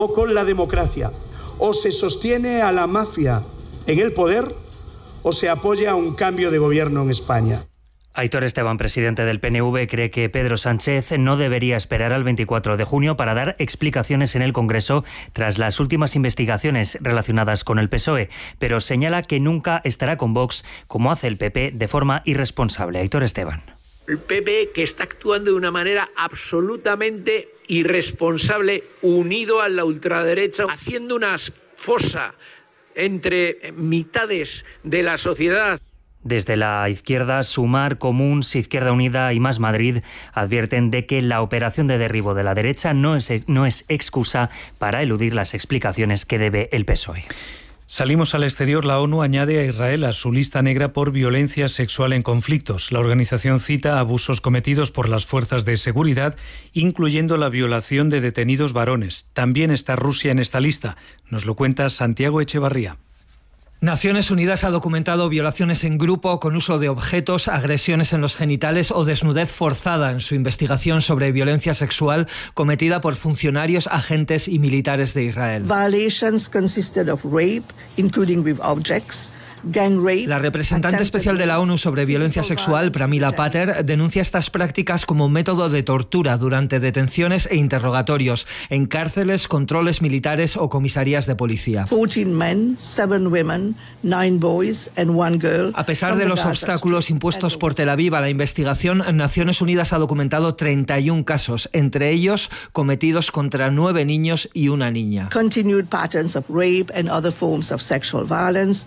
O con la democracia. O se sostiene a la mafia en el poder o se apoya a un cambio de gobierno en España. Aitor Esteban, presidente del PNV, cree que Pedro Sánchez no debería esperar al 24 de junio para dar explicaciones en el Congreso tras las últimas investigaciones relacionadas con el PSOE, pero señala que nunca estará con Vox como hace el PP de forma irresponsable. Aitor Esteban. El PP, que está actuando de una manera absolutamente irresponsable, unido a la ultraderecha, haciendo una fosa entre mitades de la sociedad. Desde la izquierda, Sumar, Comuns, Izquierda Unida y Más Madrid advierten de que la operación de derribo de la derecha no es excusa para eludir las explicaciones que debe el PSOE. Salimos al exterior. La ONU añade a Israel a su lista negra por violencia sexual en conflictos. La organización cita abusos cometidos por las fuerzas de seguridad, incluyendo la violación de detenidos varones. También está Rusia en esta lista. Nos lo cuenta Santiago Echevarría. Naciones Unidas ha documentado violaciones en grupo con uso de objetos, agresiones en los genitales o desnudez forzada en su investigación sobre violencia sexual cometida por funcionarios, agentes y militares de Israel. Violations consisted of rape, including with objects, gang rape. La representante especial de la ONU sobre violencia sexual, Pramila Pater, denuncia estas prácticas como método de tortura durante detenciones e interrogatorios en cárceles, controles militares o comisarías de policía. 14 men, 7 women, 9 boys and 1 girl. A pesar de los obstáculos impuestos por Tel Aviv a la investigación, Naciones Unidas ha documentado 31 casos, entre ellos cometidos contra 9 niños y 1 niña. Continued patterns of rape and other forms of sexual violence.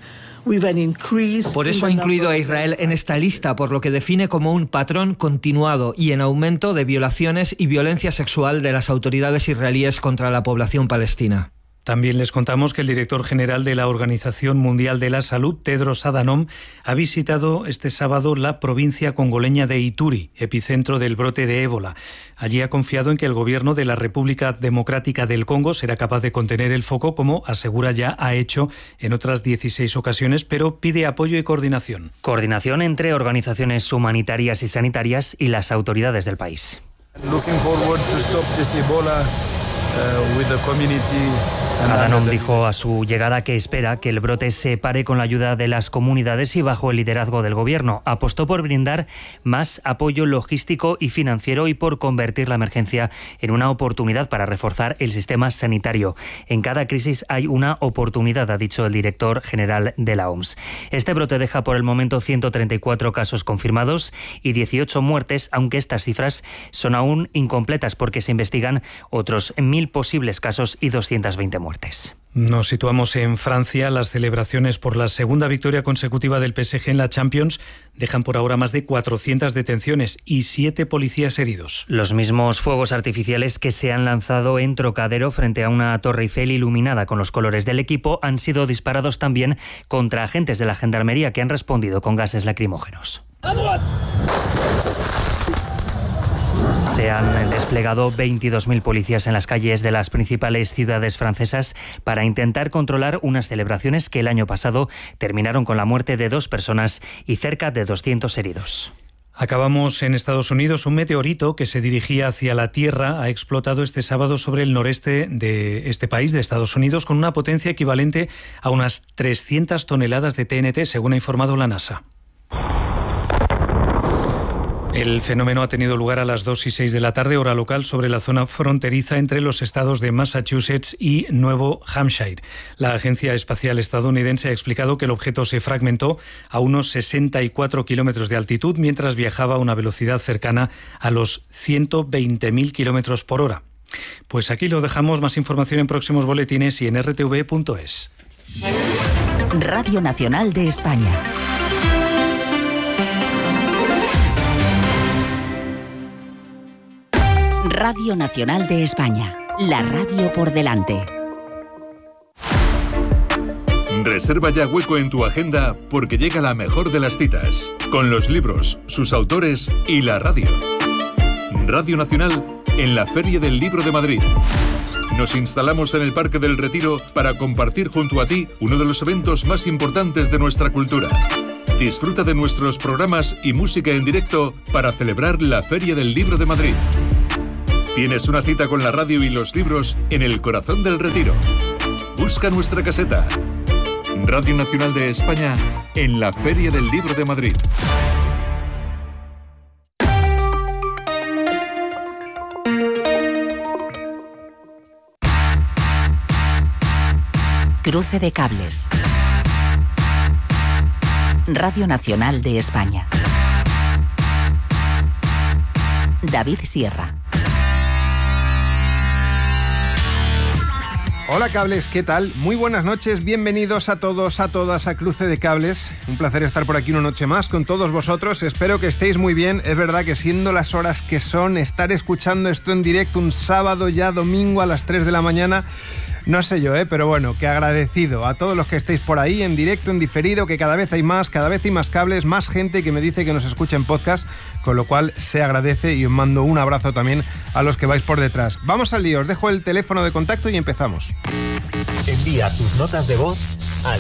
Por eso ha incluido a Israel en esta lista, por lo que define como un patrón continuado y en aumento de violaciones y violencia sexual de las autoridades israelíes contra la población palestina. También les contamos que el director general de la Organización Mundial de la Salud, Tedros Adhanom, ha visitado este sábado la provincia congoleña de Ituri, epicentro del brote de ébola. Allí ha confiado en que el gobierno de la República Democrática del Congo será capaz de contener el foco, como asegura ya ha hecho en otras 16 ocasiones, pero pide apoyo y coordinación. Coordinación entre organizaciones humanitarias y sanitarias y las autoridades del país. Adhanom dijo a su llegada que espera que el brote se pare con la ayuda de las comunidades y bajo el liderazgo del gobierno. Apostó por brindar más apoyo logístico y financiero y por convertir la emergencia en una oportunidad para reforzar el sistema sanitario. En cada crisis hay una oportunidad, ha dicho el director general de la OMS. Este brote deja por el momento 134 casos confirmados y 18 muertes, aunque estas cifras son aún incompletas porque se investigan otros 1.000 posibles casos y 220 muertes. Nos situamos en Francia. Las celebraciones por la segunda victoria consecutiva del PSG en la Champions dejan por ahora más de 400 detenciones y 7 policías heridos. Los mismos fuegos artificiales que se han lanzado en Trocadero frente a una Torre Eiffel iluminada con los colores del equipo han sido disparados también contra agentes de la Gendarmería que han respondido con gases lacrimógenos. Se han desplegado 22.000 policías en las calles de las principales ciudades francesas para intentar controlar unas celebraciones que el año pasado terminaron con la muerte de 2 personas y cerca de 200 heridos. Acabamos en Estados Unidos. Un meteorito que se dirigía hacia la Tierra ha explotado este sábado sobre el noreste de este país, de Estados Unidos, con una potencia equivalente a unas 300 toneladas de TNT, según ha informado la NASA. El fenómeno ha tenido lugar a las 2:06 de la tarde, hora local, sobre la zona fronteriza entre los estados de Massachusetts y Nuevo Hampshire. La Agencia Espacial Estadounidense ha explicado que el objeto se fragmentó a unos 64 kilómetros de altitud mientras viajaba a una velocidad cercana a los 120.000 kilómetros por hora. Pues aquí lo dejamos. Más información en próximos boletines y en rtv.es. Radio Nacional de España. Radio Nacional de España, la radio por delante. Reserva ya hueco en tu agenda porque llega la mejor de las citas, con los libros, sus autores y la radio. Radio Nacional en la Feria del Libro de Madrid. Nos instalamos en el Parque del Retiro para compartir junto a ti uno de los eventos más importantes de nuestra cultura. Disfruta de nuestros programas y música en directo para celebrar la Feria del Libro de Madrid. Tienes una cita con la radio y los libros en el corazón del Retiro. Busca nuestra caseta. Radio Nacional de España en la Feria del Libro de Madrid. Cruce de cables. Radio Nacional de España. David Sierra. Hola cables, ¿qué tal? Muy buenas noches, bienvenidos a todos, a todas a Cruce de Cables. Un placer estar por aquí una noche más con todos vosotros, espero que estéis muy bien. Es verdad que siendo las horas que son, estar escuchando esto en directo un sábado ya domingo a las 3 de la mañana, no sé yo, pero bueno, que agradecido a todos los que estéis por ahí, en directo, en diferido, que cada vez hay más cables, más gente que me dice que nos escucha en podcast, con lo cual se agradece y os mando un abrazo también a los que vais por detrás. Vamos al lío, os dejo el teléfono de contacto y empezamos. Envía tus notas de voz al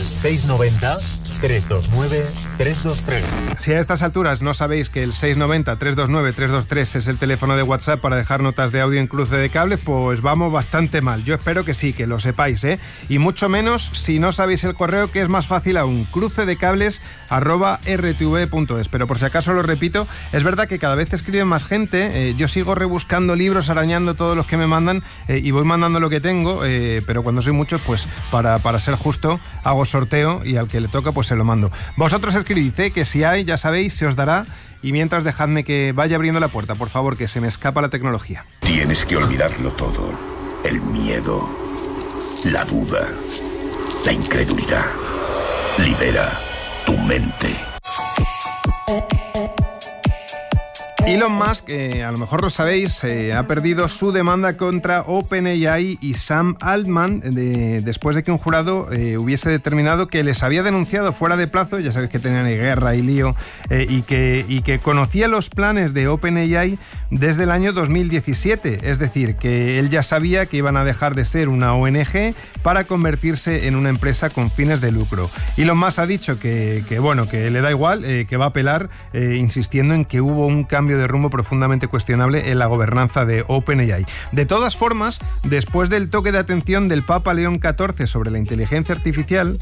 690-329-323. Si a estas alturas no sabéis que el 690-329-323 es el teléfono de WhatsApp para dejar notas de audio en Cruce de Cables, pues vamos bastante mal. Yo espero que sí, que lo sepáis, y mucho menos si no sabéis el correo, que es más fácil aún, crucedecables@rtv.es. Pero por si acaso lo repito, es verdad que cada vez escribe más gente. Yo sigo rebuscando libros, arañando todos los que me mandan, y voy mandando lo que tengo, pero cuando soy muchos, pues para ser justo, hago sorteo y al que le toca pues se lo mando. Vosotros escribid, que si hay, ya sabéis, se os dará. Y mientras, dejadme que vaya abriendo la puerta, por favor, que se me escapa la tecnología. Tienes que olvidarlo todo. El miedo, la duda, la incredulidad. Libera tu mente. Elon Musk, a lo mejor lo sabéis, ha perdido su demanda contra OpenAI y Sam Altman después de que un jurado hubiese determinado que les había denunciado fuera de plazo. Ya sabéis que tenían guerra y lío, y que conocía los planes de OpenAI desde el año 2017. Es decir, que él ya sabía que iban a dejar de ser una ONG para convertirse en una empresa con fines de lucro. Elon Musk ha dicho que le da igual, que va a apelar, insistiendo en que hubo un cambio de rumbo profundamente cuestionable en la gobernanza de OpenAI. De todas formas, después del toque de atención del Papa León XIV sobre la inteligencia artificial...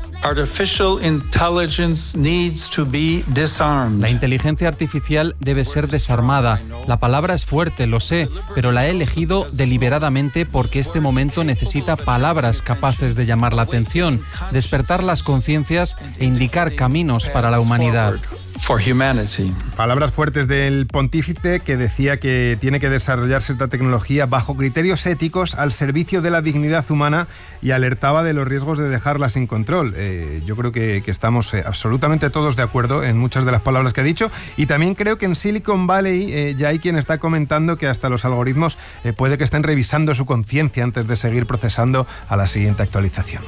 La inteligencia artificial debe ser desarmada. La palabra es fuerte, lo sé, pero la he elegido deliberadamente porque este momento necesita palabras capaces de llamar la atención, despertar las conciencias e indicar caminos para la humanidad. Palabras fuertes del pontífice, que decía que tiene que desarrollarse esta tecnología bajo criterios éticos al servicio de la dignidad humana, y alertaba de los riesgos de dejarla sin control. Yo creo que estamos absolutamente todos de acuerdo en muchas de las palabras que ha dicho, y también creo que en Silicon Valley ya hay quien está comentando que hasta los algoritmos puede que estén revisando su conciencia antes de seguir procesando a la siguiente actualización.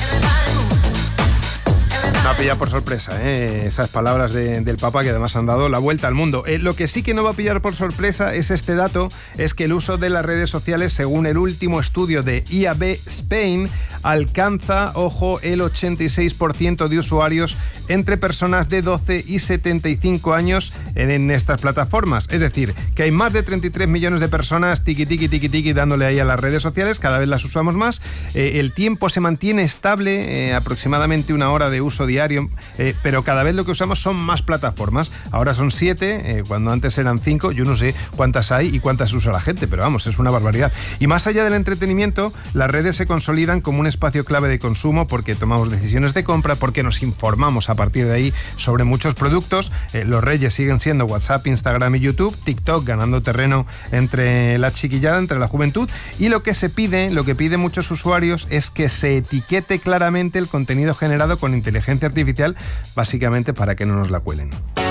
No ha pillado por sorpresa, esas palabras del Papa, que además han dado la vuelta al mundo. Lo que sí que no va a pillar por sorpresa es este dato, es que el uso de las redes sociales, según el último estudio de IAB Spain, alcanza, ojo, el 86% de usuarios entre personas de 12 y 75 años en estas plataformas. Es decir, que hay más de 33 millones de personas tiqui dándole ahí a las redes sociales, cada vez las usamos más. El tiempo se mantiene estable, aproximadamente una hora de uso diario, pero cada vez lo que usamos son más plataformas. Ahora son 7, cuando antes eran 5. Yo no sé cuántas hay y cuántas usa la gente, pero vamos, es una barbaridad. Y más allá del entretenimiento, las redes se consolidan como un espacio clave de consumo, porque tomamos decisiones de compra, porque nos informamos a partir de ahí sobre muchos productos. Los reyes siguen siendo WhatsApp, Instagram y YouTube, TikTok ganando terreno entre la chiquillada, entre la juventud, y lo que piden muchos usuarios es que se etiquete claramente el contenido generado con inteligencia artificial, básicamente para que no nos la cuelen.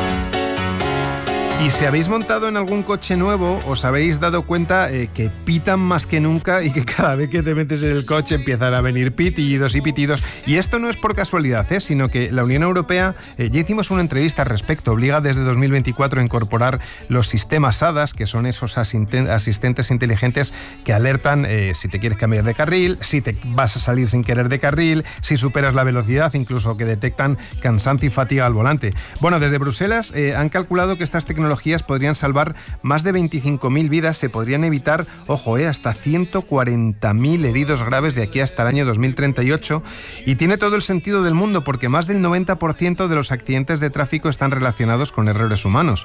Y si habéis montado en algún coche nuevo, os habéis dado cuenta que pitan más que nunca, y que cada vez que te metes en el coche empiezan a venir pitidos y pitidos. Y esto no es por casualidad, sino que la Unión Europea, ya hicimos una entrevista al respecto, obliga desde 2024 a incorporar los sistemas ADAS, que son esos asistentes inteligentes que alertan si te quieres cambiar de carril, si te vas a salir sin querer de carril, si superas la velocidad, incluso que detectan cansancio y fatiga al volante. Bueno, desde Bruselas han calculado que estas tecnologías tecnologías podrían salvar más de 25.000 vidas, se podrían evitar, ojo, hasta 140.000 heridos graves de aquí hasta el año 2038, y tiene todo el sentido del mundo porque más del 90% de los accidentes de tráfico están relacionados con errores humanos.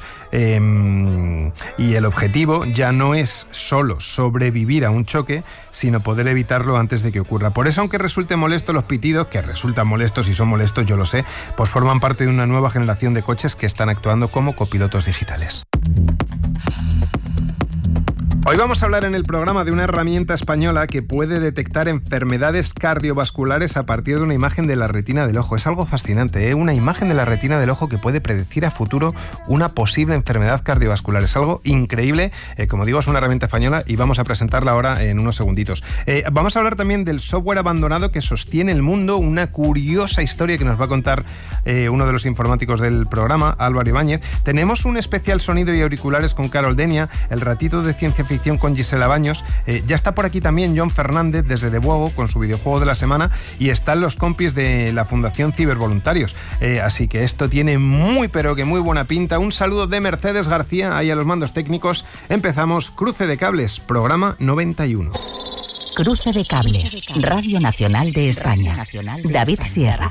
Y el objetivo ya no es solo sobrevivir a un choque, sino poder evitarlo antes de que ocurra. Por eso, aunque resulte molesto los pitidos, que resultan molestos y son molestos, yo lo sé, pues forman parte de una nueva generación de coches que están actuando como copilotos digitales. Hoy vamos a hablar en el programa de una herramienta española que puede detectar enfermedades cardiovasculares a partir de una imagen de la retina del ojo. Es algo fascinante, ¿eh? Una imagen de la retina del ojo que puede predecir a futuro una posible enfermedad cardiovascular. Es algo increíble. Como digo, es una herramienta española y vamos a presentarla ahora en unos segunditos. Vamos a hablar también del software abandonado que sostiene el mundo, una curiosa historia que nos va a contar uno de los informáticos del programa, Álvaro Ibáñez. Tenemos un especial sonido y auriculares con Carol Denia, el ratito de ciencia ficción con Gisela Baños. Ya está por aquí también John Fernández desde De Buogo con su videojuego de la semana, y están los compis de la Fundación Cibervoluntarios. Así que esto tiene muy pero que muy buena pinta. Un saludo de Mercedes García ahí a los mandos técnicos. Empezamos Cruce de Cables, programa 91. Cruce de Cables, Radio Nacional de España. David Sierra.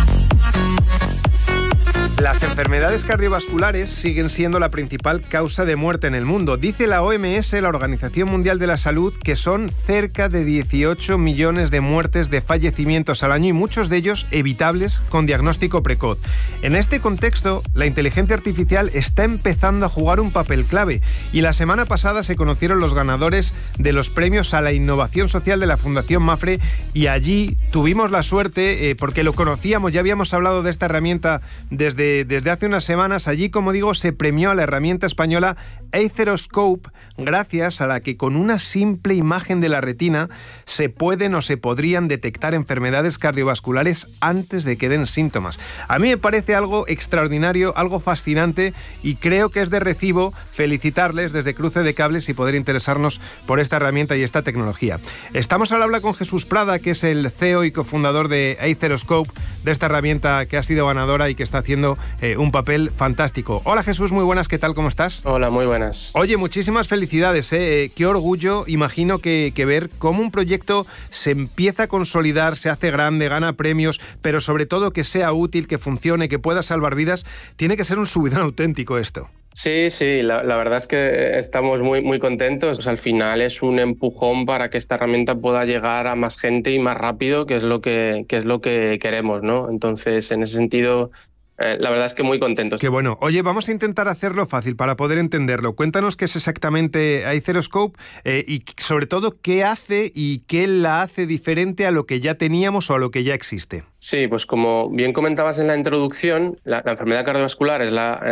Las enfermedades cardiovasculares siguen siendo la principal causa de muerte en el mundo. Dice la OMS, la Organización Mundial de la Salud, que son cerca de 18 millones de muertes, de fallecimientos al año, y muchos de ellos evitables con diagnóstico precoz. En este contexto, la inteligencia artificial está empezando a jugar un papel clave, y la semana pasada se conocieron los ganadores de los premios a la innovación social de la Fundación Mapfre, y allí tuvimos la suerte, porque lo conocíamos, ya habíamos hablado de esta herramienta desde hace unas semanas. Allí, como digo, se premió a la herramienta española Aetheroscope, gracias a la que con una simple imagen de la retina se pueden o se podrían detectar enfermedades cardiovasculares antes de que den síntomas. A mí me parece algo extraordinario, algo fascinante, y creo que es de recibo felicitarles desde Cruce de Cables y poder interesarnos por esta herramienta y esta tecnología. Estamos al habla con Jesús Prada, que es el CEO y cofundador de Aetheroscope, de esta herramienta que ha sido ganadora y que está haciendo un papel fantástico. Hola Jesús, muy buenas, ¿qué tal? ¿Cómo estás? Hola, muy buenas. Oye, muchísimas felicidades, qué orgullo, imagino que ver cómo un proyecto se empieza a consolidar, se hace grande, gana premios, pero sobre todo que sea útil, que funcione, que pueda salvar vidas. Tiene que ser un subidón auténtico esto. Sí, la verdad es que estamos muy contentos. O sea, al final es un empujón para que esta herramienta pueda llegar a más gente y más rápido, que es lo que queremos, ¿no? Entonces, en ese sentido, la verdad es que muy contentos. Qué bueno. Oye, vamos a intentar hacerlo fácil para poder entenderlo. Cuéntanos qué es exactamente Aetheroscope y sobre todo qué hace y qué la hace diferente a lo que ya teníamos o a lo que ya existe. Sí, pues como bien comentabas en la introducción, la enfermedad cardiovascular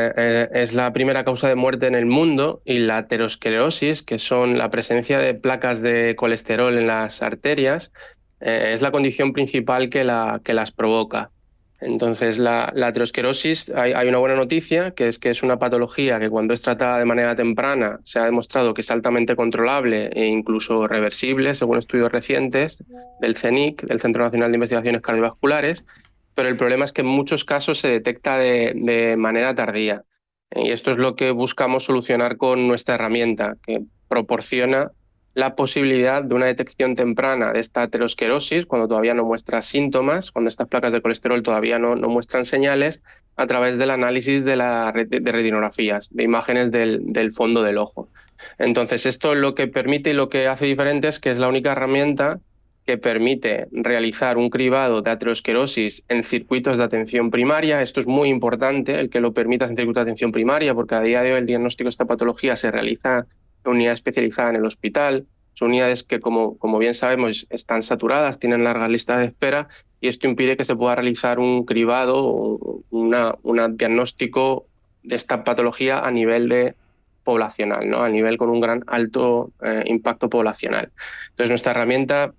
es la primera causa de muerte en el mundo, y la aterosclerosis, que son la presencia de placas de colesterol en las arterias, es la condición principal que las provoca. Entonces, la aterosclerosis, hay una buena noticia, que es una patología que cuando es tratada de manera temprana se ha demostrado que es altamente controlable e incluso reversible, según estudios recientes del CNIC, del Centro Nacional de Investigaciones Cardiovasculares, pero el problema es que en muchos casos se detecta de manera tardía. Y esto es lo que buscamos solucionar con nuestra herramienta, que proporciona la posibilidad de una detección temprana de esta aterosclerosis cuando todavía no muestra síntomas, cuando estas placas de colesterol todavía no muestran señales, a través del análisis de retinografías, de imágenes del fondo del ojo. Entonces, esto lo que permite y lo que hace diferente es que es la única herramienta que permite realizar un cribado de aterosclerosis en circuitos de atención primaria. Esto es muy importante, el que lo permitas en circuitos de atención primaria, porque a día de hoy el diagnóstico de esta patología se realiza en unidad especializada en el hospital. Son unidades que, como bien sabemos, están saturadas, tienen largas listas de espera, y esto impide que se pueda realizar un cribado o un diagnóstico de esta patología a nivel poblacional, ¿no? A nivel con un alto impacto poblacional. Entonces, nuestra herramienta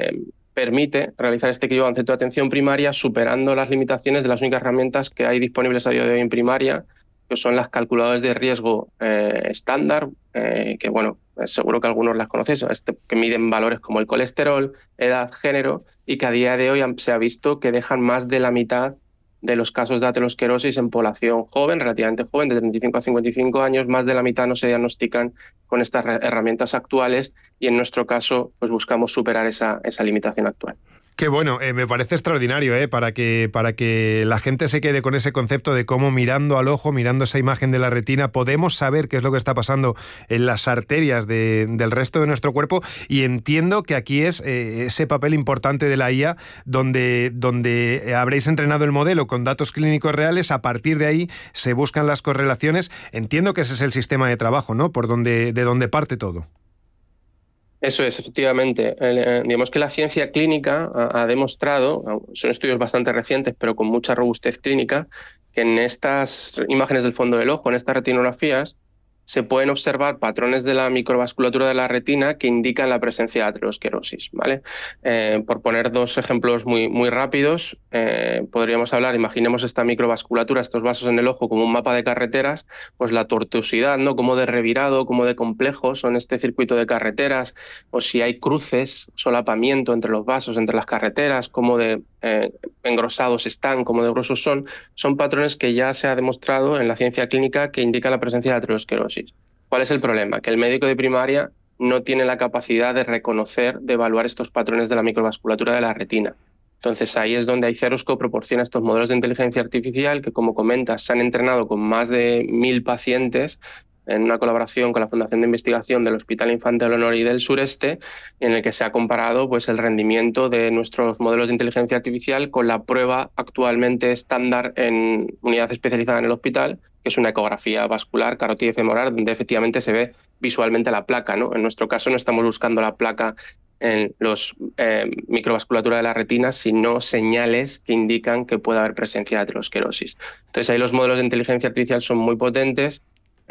permite realizar este cribado en centro de atención primaria, superando las limitaciones de las únicas herramientas que hay disponibles a día de hoy en primaria, que son las calculadoras de riesgo estándar, que bueno, seguro que algunos las conocéis, que miden valores como el colesterol, edad, género, y que a día de hoy se ha visto que dejan más de la mitad de los casos de aterosclerosis en población joven, relativamente joven, de 35 a 55 años, más de la mitad no se diagnostican con estas herramientas actuales y en nuestro caso pues buscamos superar esa limitación actual. Qué bueno, me parece extraordinario, para que la gente se quede con ese concepto de cómo mirando al ojo, mirando esa imagen de la retina, podemos saber qué es lo que está pasando en las arterias del resto de nuestro cuerpo, y entiendo que aquí es ese papel importante de la IA donde habréis entrenado el modelo con datos clínicos reales, a partir de ahí se buscan las correlaciones. Entiendo que ese es el sistema de trabajo, ¿no? De donde parte todo. Eso es, efectivamente. Digamos que la ciencia clínica ha demostrado, son estudios bastante recientes, pero con mucha robustez clínica, que en estas imágenes del fondo del ojo, en estas retinografías, se pueden observar patrones de la microvasculatura de la retina que indican la presencia de aterosclerosis, ¿vale? Por poner dos ejemplos muy rápidos, podríamos hablar, imaginemos esta microvasculatura, estos vasos en el ojo como un mapa de carreteras, pues la tortuosidad, ¿no? Como de revirado, como de complejo son este circuito de carreteras, o si hay cruces, solapamiento entre los vasos, entre las carreteras, como de engrosados están, como de gruesos son patrones que ya se ha demostrado en la ciencia clínica que indican la presencia de aterosclerosis. ¿Cuál es el problema? Que el médico de primaria no tiene la capacidad de reconocer, de evaluar estos patrones de la microvasculatura de la retina. Entonces ahí es donde Iceroscope proporciona estos modelos de inteligencia artificial que, como comentas, se han entrenado con más de 1.000 pacientes en una colaboración con la Fundación de Investigación del Hospital Infante del Honor y del Sureste, en el que se ha comparado pues, el rendimiento de nuestros modelos de inteligencia artificial con la prueba actualmente estándar en unidad especializada en el hospital, que es una ecografía vascular carótida y femoral, donde efectivamente se ve visualmente la placa, ¿no? En nuestro caso no estamos buscando la placa en los microvasculatura de la retina, sino señales que indican que puede haber presencia de aterosclerosis. Entonces ahí los modelos de inteligencia artificial son muy potentes,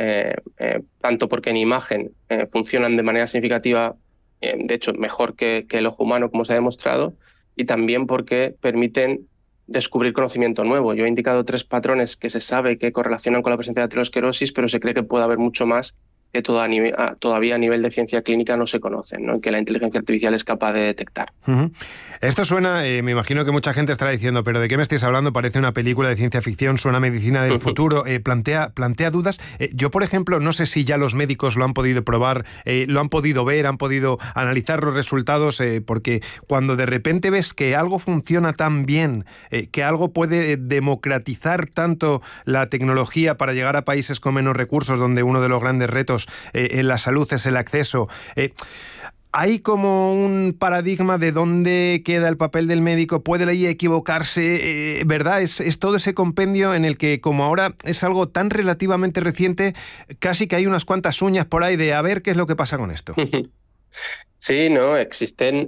tanto porque en imagen funcionan de manera significativa, de hecho mejor que el ojo humano, como se ha demostrado, y también porque permiten descubrir conocimiento nuevo. Yo he indicado 3 patrones que se sabe que correlacionan con la presencia de aterosclerosis, pero se cree que puede haber mucho más que todavía a nivel de ciencia clínica no se conocen, ¿no? Que la inteligencia artificial es capaz de detectar. Uh-huh. Esto suena, me imagino que mucha gente estará diciendo, pero ¿de qué me estáis hablando? Parece una película de ciencia ficción, suena medicina del futuro, plantea dudas. Yo, por ejemplo, no sé si ya los médicos lo han podido probar, lo han podido ver, han podido analizar los resultados, porque cuando de repente ves que algo funciona tan bien, que algo puede democratizar tanto la tecnología para llegar a países con menos recursos, donde uno de los grandes retos en la salud es el acceso. ¿Hay como un paradigma de dónde queda el papel del médico? ¿Puede ahí equivocarse? ¿Verdad? Es todo ese compendio en el que, como ahora es algo tan relativamente reciente, casi que hay unas cuantas uñas por ahí de a ver qué es lo que pasa con esto. Sí, no, existen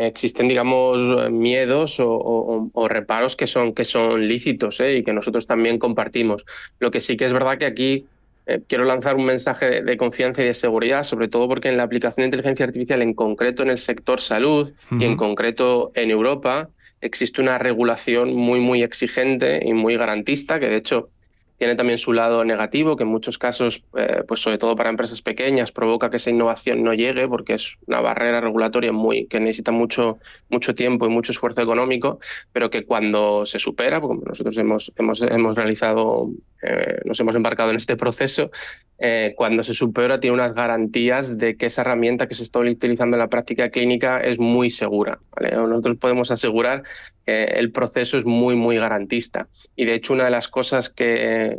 digamos, miedos o reparos que son lícitos, y que nosotros también compartimos. Lo que sí que es verdad que aquí quiero lanzar un mensaje de confianza y de seguridad, sobre todo porque en la aplicación de inteligencia artificial, en concreto en el sector salud y en concreto en Europa, existe una regulación muy exigente y muy garantista, que de hecho tiene también su lado negativo, que en muchos casos, pues sobre todo para empresas pequeñas, provoca que esa innovación no llegue, porque es una barrera regulatoria que necesita mucho tiempo y mucho esfuerzo económico, pero que cuando se supera, porque nosotros hemos realizado, nos hemos embarcado en este proceso, cuando se supera tiene unas garantías de que esa herramienta que se está utilizando en la práctica clínica es muy segura, ¿vale? Nosotros podemos asegurar que el proceso es muy garantista, y de hecho una de las cosas que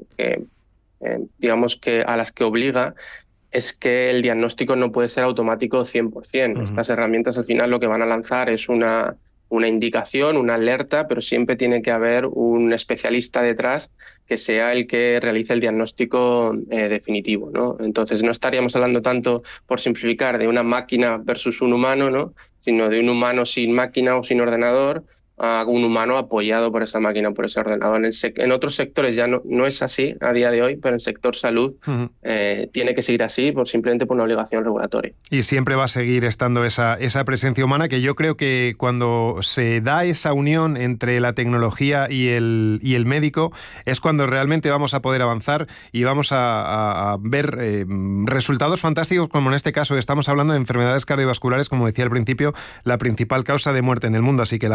digamos que a las que obliga es que el diagnóstico no puede ser automático 100%. Estas herramientas al final lo que van a lanzar es una indicación, una alerta, pero siempre tiene que haber un especialista detrás que sea el que realice el diagnóstico definitivo, ¿no? Entonces no estaríamos hablando tanto, por simplificar, de una máquina versus un humano, ¿no? Sino de un humano sin máquina o sin ordenador a un humano apoyado por esa máquina, por ese ordenador. En otros sectores ya no es así a día de hoy, pero en el sector salud tiene que seguir así simplemente por una obligación regulatoria. Y siempre va a seguir estando esa presencia humana, que yo creo que cuando se da esa unión entre la tecnología y el médico es cuando realmente vamos a poder avanzar y vamos a ver resultados fantásticos, como en este caso estamos hablando de enfermedades cardiovasculares, como decía al principio, la principal causa de muerte en el mundo, así que el avance podría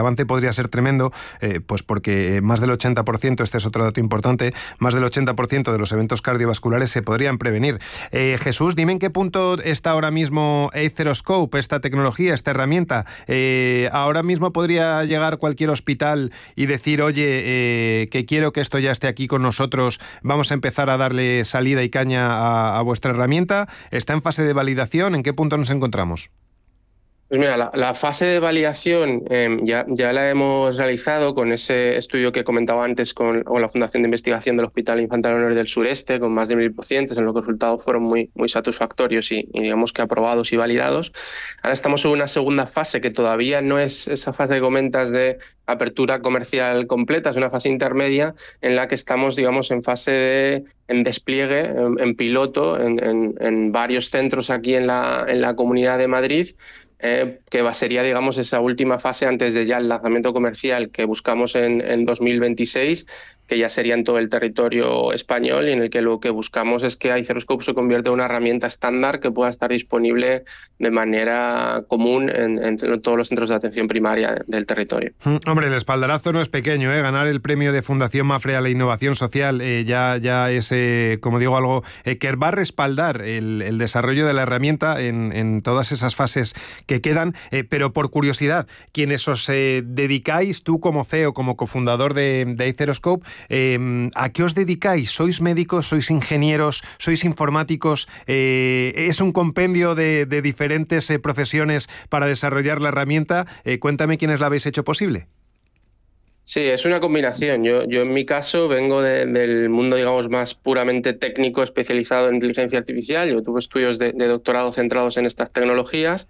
podría ser tremendo, pues porque más del 80%, este es otro dato importante, más del 80% de los eventos cardiovasculares se podrían prevenir. Jesús, dime en qué punto está ahora mismo Aetheroscope, esta tecnología, esta herramienta. Ahora mismo podría llegar cualquier hospital y decir, oye, que quiero que esto ya esté aquí con nosotros, vamos a empezar a darle salida y caña a vuestra herramienta. ¿Está en fase de validación? ¿En qué punto nos encontramos? Pues mira, la fase de validación ya la hemos realizado con ese estudio que comentaba antes con la Fundación de Investigación del Hospital Infanta Leonor del Sureste, con más de 1.000 pacientes, en los que los resultados fueron muy satisfactorios y digamos que aprobados y validados. Ahora estamos en una segunda fase que todavía no es esa fase que comentas de apertura comercial completa, es una fase intermedia en la que estamos, digamos, en fase en despliegue, en piloto, en varios centros aquí en la Comunidad de Madrid, que sería, digamos, esa última fase antes de ya el lanzamiento comercial que buscamos en 2026, que ya sería en todo el territorio español, y en el que lo que buscamos es que Aetheroscope se convierta en una herramienta estándar que pueda estar disponible de manera común en todos los centros de atención primaria del territorio. Hombre, el espaldarazo no es pequeño, ¿eh? Ganar el premio de Fundación Mapfre a la innovación social ya es, como digo, algo que va a respaldar el desarrollo de la herramienta en todas esas fases que quedan. Pero por curiosidad, quienes os dedicáis, tú como CEO, como cofundador de Aetheroscope, ¿a qué os dedicáis? ¿Sois médicos? ¿Sois ingenieros? ¿Sois informáticos? ¿Es un compendio de diferentes profesiones para desarrollar la herramienta? Cuéntame quiénes la habéis hecho posible. Sí, es una combinación. Yo en mi caso vengo del mundo, digamos, más puramente técnico, especializado en inteligencia artificial. Yo tuve estudios de doctorado centrados en estas tecnologías,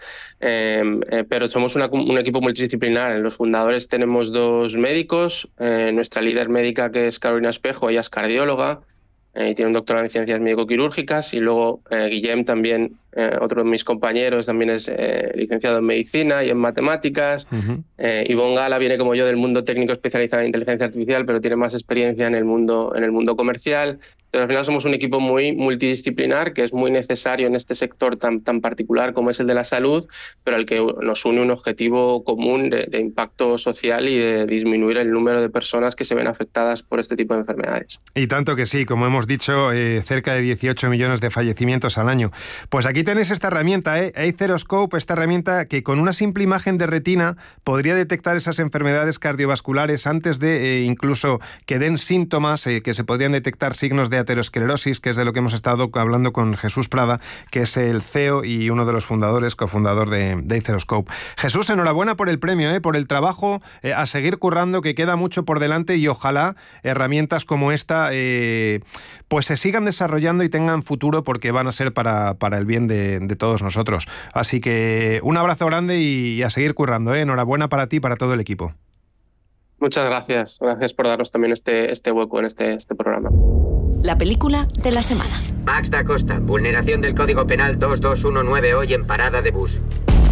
pero somos un equipo multidisciplinar. En los fundadores tenemos 2 médicos, nuestra líder médica, que es Carolina Espejo, ella es cardióloga y tiene un doctorado en ciencias médico-quirúrgicas, y luego Guillem también, otro de mis compañeros, también es licenciado en medicina y en matemáticas. Ivonne Gala viene como yo del mundo técnico especializado en inteligencia artificial, pero tiene más experiencia en el mundo comercial. Entonces, al final somos un equipo muy multidisciplinar, que es muy necesario en este sector tan particular como es el de la salud, pero al que nos une un objetivo común de impacto social y de disminuir el número de personas que se ven afectadas por este tipo de enfermedades. Y tanto que sí, como hemos dicho, cerca de 18 millones de fallecimientos al año. Pues aquí tenéis esta herramienta, Aetheroscope, esta herramienta que con una simple imagen de retina podría detectar esas enfermedades cardiovasculares antes de incluso que den síntomas, que se podrían detectar signos de aterosclerosis, que es de lo que hemos estado hablando con Jesús Prada, que es el CEO y uno de los fundadores, cofundador de Aetheroscope. Jesús, enhorabuena por el premio, por el trabajo, a seguir currando, que queda mucho por delante, y ojalá herramientas como esta pues se sigan desarrollando y tengan futuro, porque van a ser para el bien de todos nosotros. Así que un abrazo grande y a seguir currando. Enhorabuena para ti y para todo el equipo. Muchas gracias. Gracias por darnos también este hueco en este programa. La película de la semana. Max da Costa, vulneración del Código Penal 2219 hoy en parada de bus.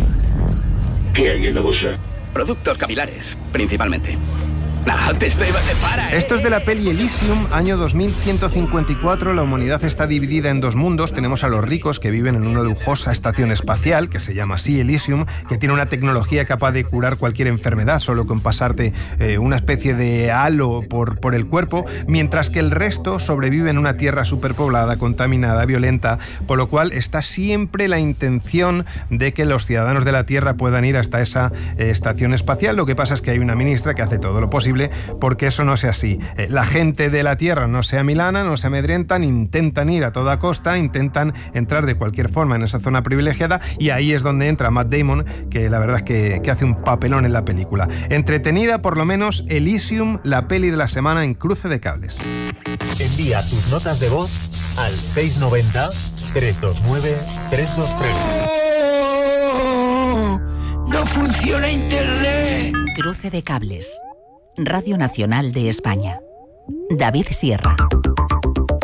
¿Qué hay en la bolsa? Productos capilares, principalmente. Esto es de la peli Elysium, año 2154. La humanidad está dividida en 2 mundos. Tenemos a los ricos, que viven en una lujosa estación espacial, que se llama así Elysium, que tiene una tecnología capaz de curar cualquier enfermedad solo con pasarte una especie de halo por el cuerpo, mientras que el resto sobrevive en una tierra superpoblada, contaminada, violenta, por lo cual está siempre la intención de que los ciudadanos de la Tierra puedan ir hasta esa estación espacial. Lo que pasa es que hay una ministra que hace todo lo posible porque eso no sea así. La gente de la Tierra no se amilana, no se amedrentan, intentan ir a toda costa, intentan entrar de cualquier forma en esa zona privilegiada, y ahí es donde entra Matt Damon, que la verdad es que hace un papelón en la película. Entretenida, por lo menos. Elysium, la peli de la semana en Cruce de Cables. Envía tus notas de voz al 690-329-323. ¡No funciona Internet! Cruce de Cables. Radio Nacional de España. David Sierra.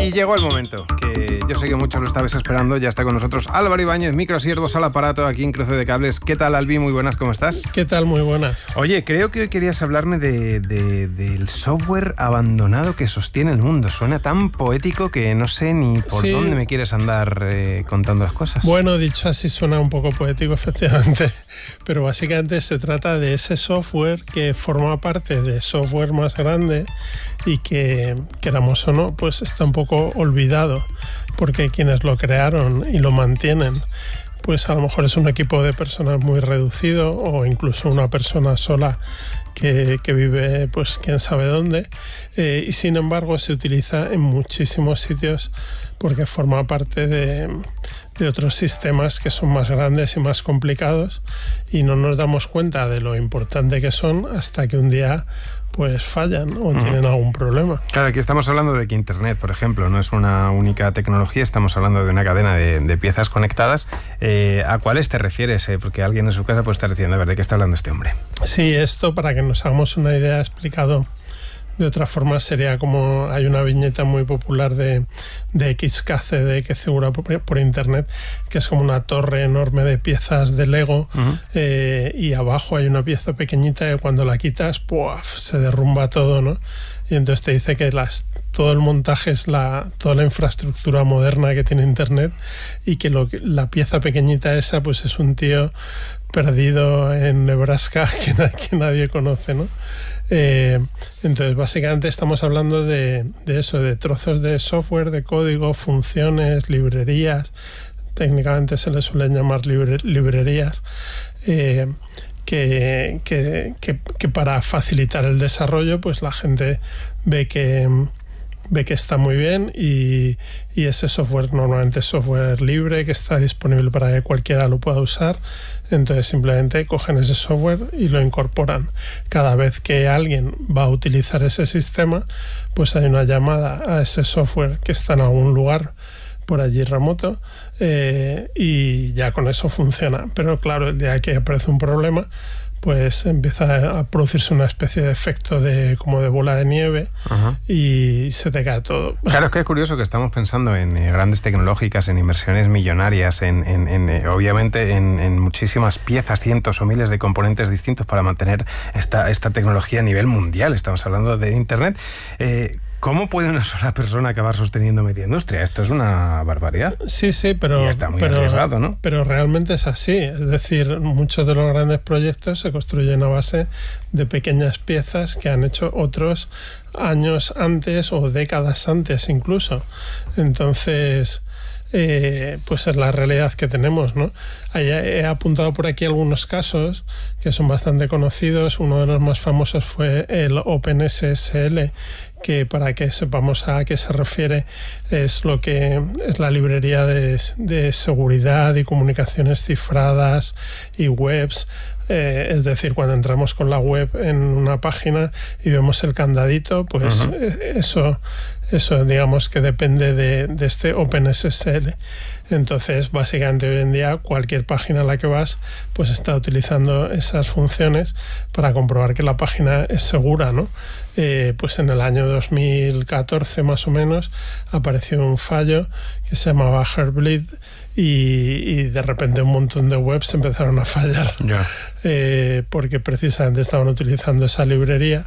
Y llegó el momento, que yo sé que muchos lo estabais esperando. Ya está con nosotros Álvaro Ibáñez, microsiervos al aparato, aquí en Cruce de Cables. ¿Qué tal, Albi? Muy buenas, ¿cómo estás? ¿Qué tal? Muy buenas. Oye, creo que hoy querías hablarme del software abandonado que sostiene el mundo. Suena tan poético que no sé ni por dónde me quieres andar contando las cosas. Bueno, dicho así suena un poco poético, efectivamente. Pero básicamente se trata de ese software que forma parte de software más grande y que, queramos o no, pues está un poco olvidado, porque quienes lo crearon y lo mantienen, pues a lo mejor es un equipo de personas muy reducido o incluso una persona sola que vive pues quién sabe dónde, y sin embargo se utiliza en muchísimos sitios porque forma parte de otros sistemas que son más grandes y más complicados, y no nos damos cuenta de lo importante que son hasta que un día pues fallan o tienen algún problema. Claro, aquí estamos hablando de que Internet, por ejemplo, no es una única tecnología, estamos hablando de una cadena de piezas conectadas. ¿A cuáles te refieres? Porque alguien en su casa puede estar diciendo, a ver, ¿de qué está hablando este hombre? Sí, esto, para que nos hagamos una idea, explicado de otra forma, sería como hay una viñeta muy popular de XKCD que figura por internet, que es como una torre enorme de piezas de Lego, y abajo hay una pieza pequeñita que cuando la quitas, ¡puaf!, se derrumba todo, ¿no? Y entonces te dice que todo el montaje es toda la infraestructura moderna que tiene internet, y que la pieza pequeñita esa pues es un tío perdido en Nebraska que nadie conoce, ¿no? Entonces básicamente estamos hablando de eso, de trozos de software, de código, funciones, librerías. Técnicamente se les suelen llamar librerías, que para facilitar el desarrollo pues la gente ve que está muy bien, y ese software normalmente es software libre que está disponible para que cualquiera lo pueda usar. Entonces simplemente cogen ese software y lo incorporan. Cada vez que alguien va a utilizar ese sistema, pues hay una llamada a ese software que está en algún lugar por allí remoto, y ya con eso funciona. Pero claro, el día que aparece un problema, pues empieza a producirse una especie de efecto como de bola de nieve, y se te cae todo. Claro, es que es curioso que estamos pensando en grandes tecnológicas, en inversiones millonarias, obviamente en muchísimas piezas, cientos o miles de componentes distintos para mantener esta tecnología a nivel mundial. Estamos hablando de Internet. ¿Cómo puede una sola persona acabar sosteniendo media industria? Esto es una barbaridad. Sí, pero... Y está muy arriesgado, ¿no? Pero realmente es así. Es decir, muchos de los grandes proyectos se construyen a base de pequeñas piezas que han hecho otros años antes o décadas antes incluso. Entonces, pues es la realidad que tenemos, ¿no? He apuntado por aquí algunos casos que son bastante conocidos. Uno de los más famosos fue el OpenSSL, que para que sepamos a qué se refiere, es lo que es la librería de seguridad y comunicaciones cifradas y webs. Es decir, cuando entramos con la web en una página y vemos el candadito, pues eso digamos que depende de este OpenSSL. Entonces, básicamente hoy en día cualquier página a la que vas pues está utilizando esas funciones para comprobar que la página es segura, ¿no? Pues en el año 2014 más o menos apareció un fallo que se llamaba Heartbleed, y de repente un montón de webs empezaron a fallar, porque precisamente estaban utilizando esa librería,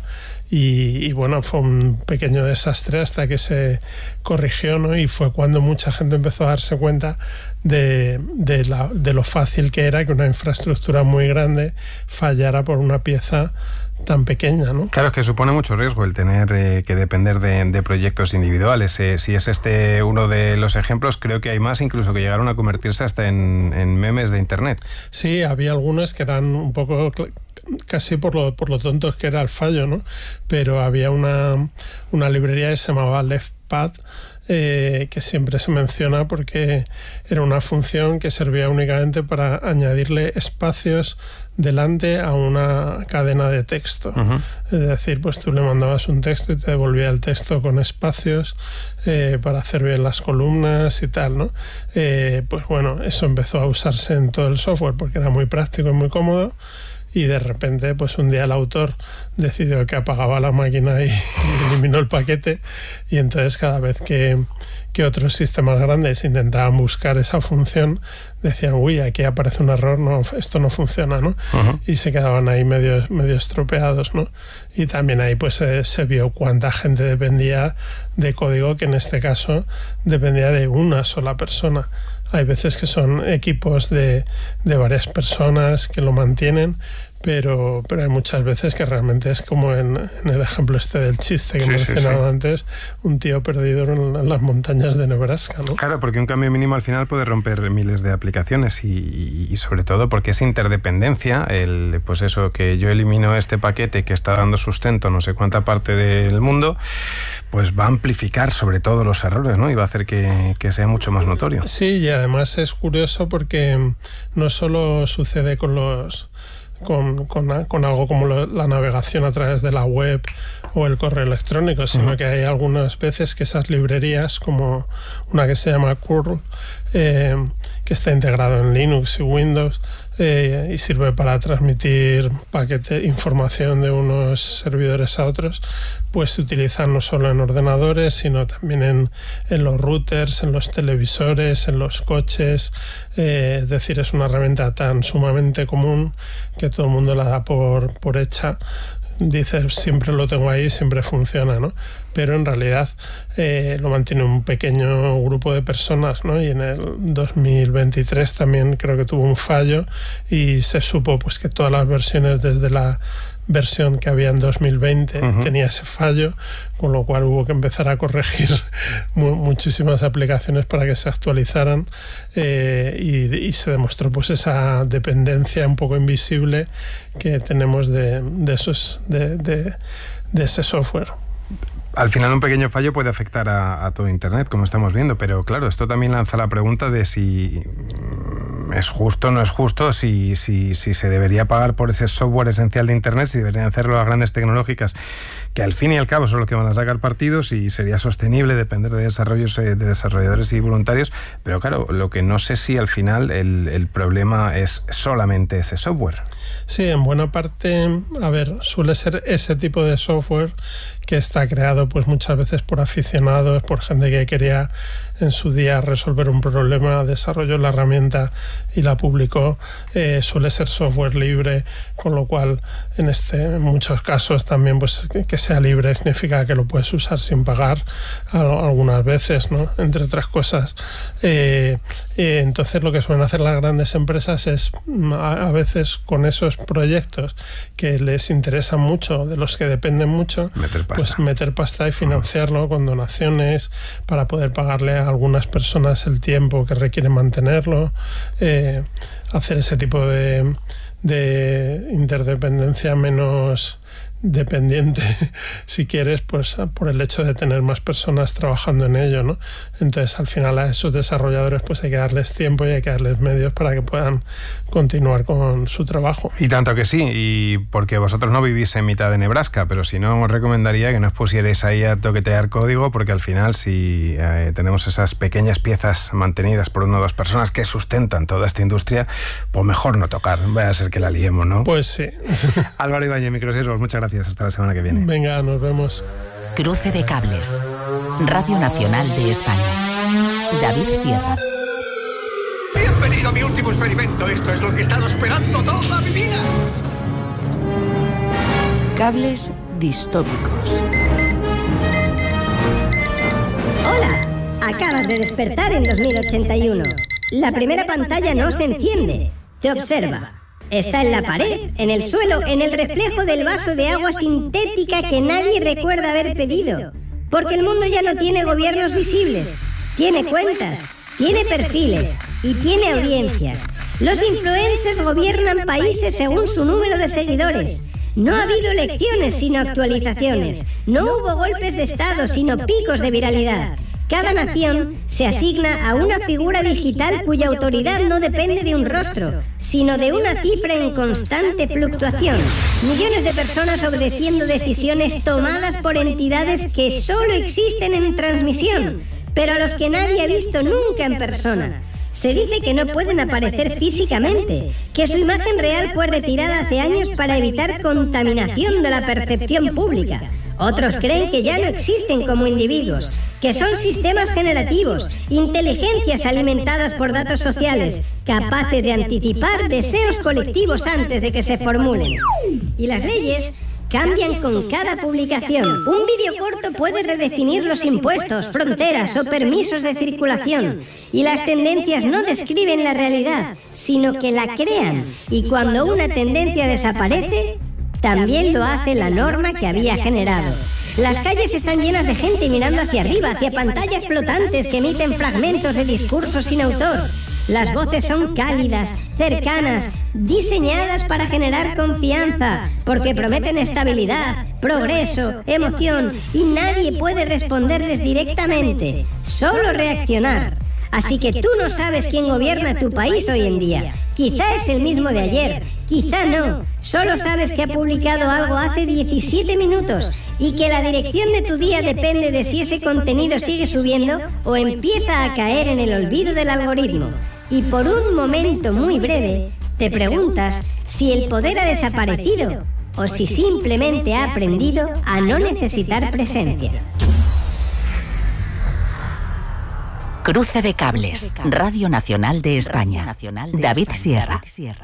y bueno, fue un pequeño desastre hasta que se corrigió, ¿no? Y fue cuando mucha gente empezó a darse cuenta de lo fácil que era que una infraestructura muy grande fallara por una pieza tan pequeña, ¿no? Claro, es que supone mucho riesgo el tener que depender de proyectos individuales. Si es este uno de los ejemplos, creo que hay más incluso que llegaron a convertirse hasta en memes de Internet. Sí, había algunos que eran un poco casi por lo tontos que era el fallo, ¿no? Pero había una librería que se llamaba Leftpad, que siempre se menciona porque era una función que servía únicamente para añadirle espacios delante a una cadena de texto. Es decir, pues tú le mandabas un texto y te devolvía el texto con espacios para hacer bien las columnas y tal, ¿no? Pues bueno, eso empezó a usarse en todo el software porque era muy práctico y muy cómodo. y de repente pues un día el autor decidió que apagaba la máquina y eliminó el paquete, y entonces cada vez que otros sistemas grandes intentaban buscar esa función, decían, uy, aquí aparece un error, no, esto no funciona, ¿no? Uh-huh. Y se quedaban ahí medio estropeados, ¿no? Y también ahí pues se vio cuánta gente dependía de código que en este caso dependía de una sola persona. Hay veces que son equipos de varias personas que lo mantienen, pero hay muchas veces que realmente es como en el ejemplo este del chiste que he mencionado antes, un tío perdido en las montañas de Nebraska, ¿no? Claro, porque un cambio mínimo al final puede romper miles de aplicaciones y sobre todo porque esa interdependencia, pues eso, que yo elimino este paquete que está dando sustento a no sé cuánta parte del mundo, pues va a amplificar sobre todo los errores, ¿no? Y va a hacer que sea mucho más notorio. Sí, y además es curioso porque no solo sucede con algo como la navegación a través de la web o el correo electrónico, sino que hay algunas veces que esas librerías, como una que se llama curl, que está integrado en Linux y Windows, y sirve para transmitir información de unos servidores a otros, pues se utilizan no solo en ordenadores, sino también en los routers, en los televisores, en los coches. Es decir, es una herramienta tan sumamente común que todo el mundo la da por hecha. Dice, siempre lo tengo ahí, siempre funciona, ¿no? Pero en realidad lo mantiene un pequeño grupo de personas, ¿no? Y en el 2023 también creo que tuvo un fallo y se supo pues que todas las versiones, desde la versión que había en 2020 tenía ese fallo, con lo cual hubo que empezar a corregir muchísimas aplicaciones para que se actualizaran, y se demostró pues esa dependencia un poco invisible que tenemos de ese software. Al final un pequeño fallo puede afectar a todo Internet, como estamos viendo, pero claro, esto también lanza la pregunta de si es justo o no es justo, si se debería pagar por ese software esencial de Internet, si deberían hacerlo las grandes tecnológicas, que al fin y al cabo son los que van a sacar partidos, y sería sostenible depender de desarrolladores y voluntarios. Pero claro, lo que no sé si al final el problema es solamente ese software. Sí, en buena parte, suele ser ese tipo de software que está creado pues muchas veces por aficionados, por gente que quería en su día resolver un problema, desarrolló la herramienta y la publicó. Suele ser software libre, con lo cual en muchos casos también pues que sea libre significa que lo puedes usar sin pagar algunas veces, ¿no? Entre otras cosas. Entonces lo que suelen hacer las grandes empresas es a veces con esos proyectos que les interesan mucho, de los que dependen mucho, meter pasta y financiarlo con donaciones para poder pagarle a algunas personas el tiempo que requiere mantenerlo, hacer ese tipo de interdependencia menos dependiente, si quieres, pues por el hecho de tener más personas trabajando en ello, ¿no? Entonces al final a esos desarrolladores pues hay que darles tiempo y hay que darles medios para que puedan continuar con su trabajo. Y tanto que sí, y porque vosotros no vivís en mitad de Nebraska, pero si no, os recomendaría que no os pusierais ahí a toquetear código, porque al final si tenemos esas pequeñas piezas mantenidas por una o dos personas que sustentan toda esta industria, pues mejor no tocar, vaya a ser que la liemos, ¿no? Pues sí. Álvaro Ibáñez, Microsiervos, muchas gracias. Hasta la semana que viene. Venga, nos vemos. Cruce de cables. Radio Nacional de España. David Sierra. Bienvenido a mi último experimento. Esto es lo que he estado esperando toda mi vida. Cables distópicos. Hola, acabas de despertar en 2081. La primera pantalla no se enciende. Te observa. Está en la pared, en el suelo, en el reflejo del vaso de agua sintética que nadie recuerda haber pedido. Porque el mundo ya no tiene gobiernos visibles. Tiene cuentas, tiene perfiles y tiene audiencias. Los influencers gobiernan países según su número de seguidores. No ha habido elecciones sino actualizaciones. No hubo golpes de estado sino picos de viralidad. Cada nación se asigna a una figura digital cuya autoridad no depende de un rostro, sino de una cifra en constante fluctuación. Millones de personas obedeciendo decisiones tomadas por entidades que solo existen en transmisión, pero a los que nadie ha visto nunca en persona. Se dice que no pueden aparecer físicamente, que su imagen real fue retirada hace años para evitar contaminación de la percepción pública. Otros creen que ya no existen como individuos, que son sistemas generativos, inteligencias alimentadas por datos sociales, capaces de anticipar deseos colectivos antes de que se formulen. Y las leyes cambian con cada publicación. Un vídeo corto puede redefinir los impuestos, fronteras o permisos de circulación. Y las tendencias no describen la realidad, sino que la crean. Y cuando una tendencia desaparece, también lo hace la norma que había generado. Las calles están llenas de gente mirando hacia arriba, hacia pantallas flotantes que emiten fragmentos de discursos sin autor. Las voces son cálidas, cercanas, diseñadas para generar confianza, porque prometen estabilidad, progreso, emoción, y nadie puede responderles directamente, solo reaccionar. Así que tú no sabes quién gobierna tu país hoy en día. Quizá es el mismo de ayer, quizá no. Solo sabes que ha publicado algo hace 17 minutos y que la dirección de tu día depende de si ese contenido sigue subiendo o empieza a caer en el olvido del algoritmo. Y por un momento muy breve, te preguntas si el poder ha desaparecido o si simplemente ha aprendido a no necesitar presencia. Cruce de cables, Radio Nacional de España. David Sierra.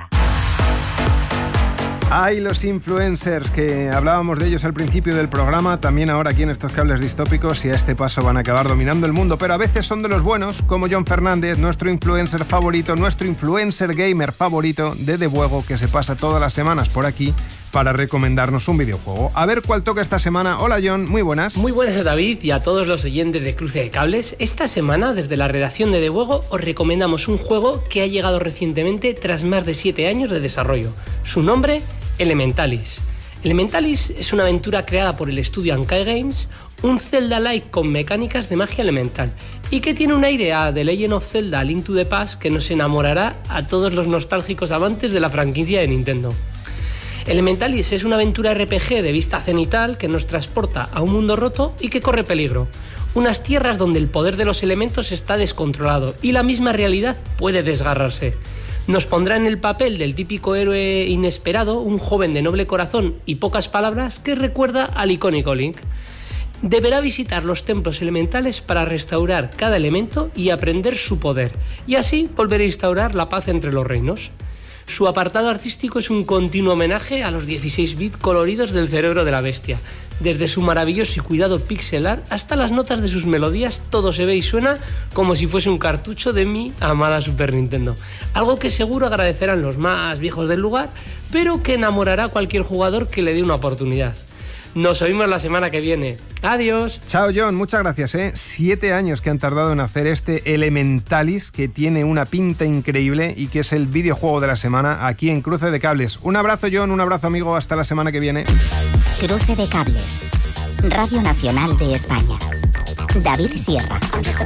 Hay los influencers, que hablábamos de ellos al principio del programa, también ahora aquí en estos cables distópicos, y a este paso van a acabar dominando el mundo, pero a veces son de los buenos, como John Fernández, nuestro influencer favorito, nuestro influencer gamer favorito de Debuego, que se pasa todas las semanas por aquí para recomendarnos un videojuego. A ver cuál toca esta semana. Hola John, muy buenas. Muy buenas David y a todos los oyentes de Cruce de Cables. Esta semana, desde la redacción de Debuego, os recomendamos un juego que ha llegado recientemente tras más de 7 años de desarrollo. Su nombre, Elementalis. Elementalis es una aventura creada por el estudio Ankai Games, un Zelda-like con mecánicas de magia elemental y que tiene un aire a The Legend of Zelda: A Link to the Past que nos enamorará a todos los nostálgicos amantes de la franquicia de Nintendo. Elementalis es una aventura RPG de vista cenital que nos transporta a un mundo roto y que corre peligro. Unas tierras donde el poder de los elementos está descontrolado y la misma realidad puede desgarrarse. Nos pondrá en el papel del típico héroe inesperado, un joven de noble corazón y pocas palabras que recuerda al icónico Link. Deberá visitar los templos elementales para restaurar cada elemento y aprender su poder, y así volver a instaurar la paz entre los reinos. Su apartado artístico es un continuo homenaje a los 16 bits coloridos del cerebro de la bestia. Desde su maravilloso y cuidado pixel art hasta las notas de sus melodías, todo se ve y suena como si fuese un cartucho de mi amada Super Nintendo. Algo que seguro agradecerán los más viejos del lugar, pero que enamorará a cualquier jugador que le dé una oportunidad. Nos oímos la semana que viene. Adiós. Chao John, muchas gracias. 7 años que han tardado en hacer este Elementalis, que tiene una pinta increíble y que es el videojuego de la semana aquí en Cruce de Cables. Un abrazo John, un abrazo amigo, hasta la semana que viene. Cruce de Cables, Radio Nacional de España. David Sierra.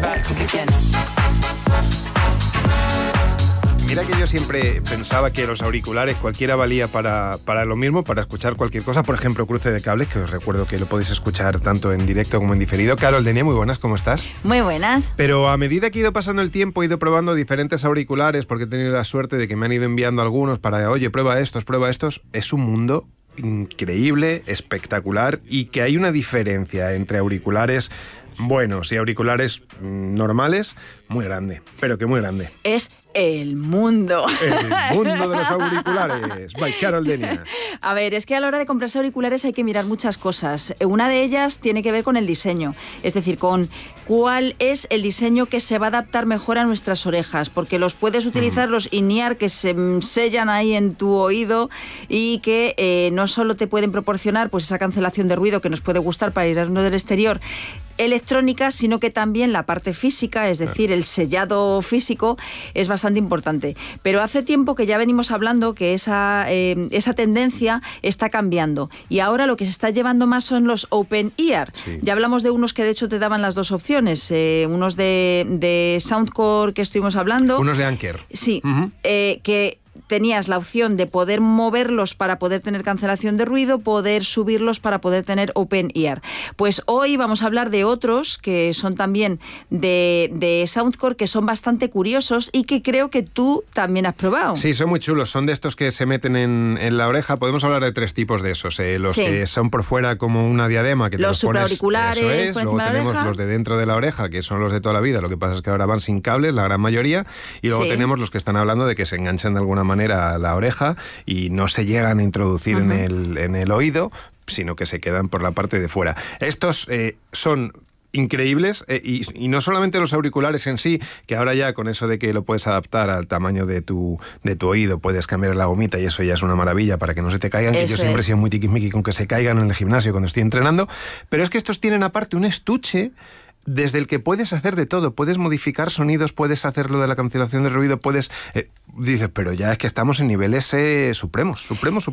Mira que yo siempre pensaba que los auriculares cualquiera valía para lo mismo, para escuchar cualquier cosa, por ejemplo Cruce de Cables, que os recuerdo que lo podéis escuchar tanto en directo como en diferido. Carol Denia, muy buenas, ¿cómo estás? Muy buenas. Pero a medida que he ido pasando el tiempo, he ido probando diferentes auriculares, porque he tenido la suerte de que me han ido enviando algunos para, oye, prueba estos, es un mundo increíble, espectacular, y que hay una diferencia entre auriculares buenos y auriculares normales muy grande, pero que muy grande. Es el mundo. El mundo de los auriculares. By Carol Denia. A ver, es que a la hora de comprarse auriculares hay que mirar muchas cosas. Una de ellas tiene que ver con el diseño, es decir, con cuál es el diseño que se va a adaptar mejor a nuestras orejas, porque los puedes utilizar los in-ear que se sellan ahí en tu oído y que no solo te pueden proporcionar pues esa cancelación de ruido que nos puede gustar para irnos del exterior electrónica, sino que también la parte física, es decir, el sellado físico es bastante importante. Pero hace tiempo que ya venimos hablando que esa tendencia está cambiando y ahora lo que se está llevando más son los open ear. Sí. Ya hablamos de unos que de hecho te daban las dos opciones, unos de Soundcore que estuvimos hablando. Unos de Anker. Sí, que tenías la opción de poder moverlos para poder tener cancelación de ruido, poder subirlos para poder tener open ear. Pues hoy vamos a hablar de otros que son también de Soundcore, que son bastante curiosos y que creo que tú también has probado. Sí, son muy chulos, son de estos que se meten en la oreja. Podemos hablar de 3 tipos de esos, los que son por fuera como una diadema, que te los pones, supraauriculares, eso es. Luego tenemos la los de dentro de la oreja, que son los de toda la vida, lo que pasa es que ahora van sin cables, la gran mayoría, y luego tenemos los que están hablando de que se enganchan de alguna manera a la oreja y no se llegan a introducir en el oído, sino que se quedan por la parte de fuera. Estos son increíbles, y no solamente los auriculares en sí, que ahora ya con eso de que lo puedes adaptar al tamaño de tu oído, puedes cambiar la gomita y eso ya es una maravilla para que no se te caigan, que yo siempre he sido muy tiquismiqui con que se caigan en el gimnasio cuando estoy entrenando, pero es que estos tienen aparte un estuche desde el que puedes hacer de todo, puedes modificar sonidos, puedes hacer lo de la cancelación de ruido, puedes... dices, pero ya es que estamos en niveles supremos.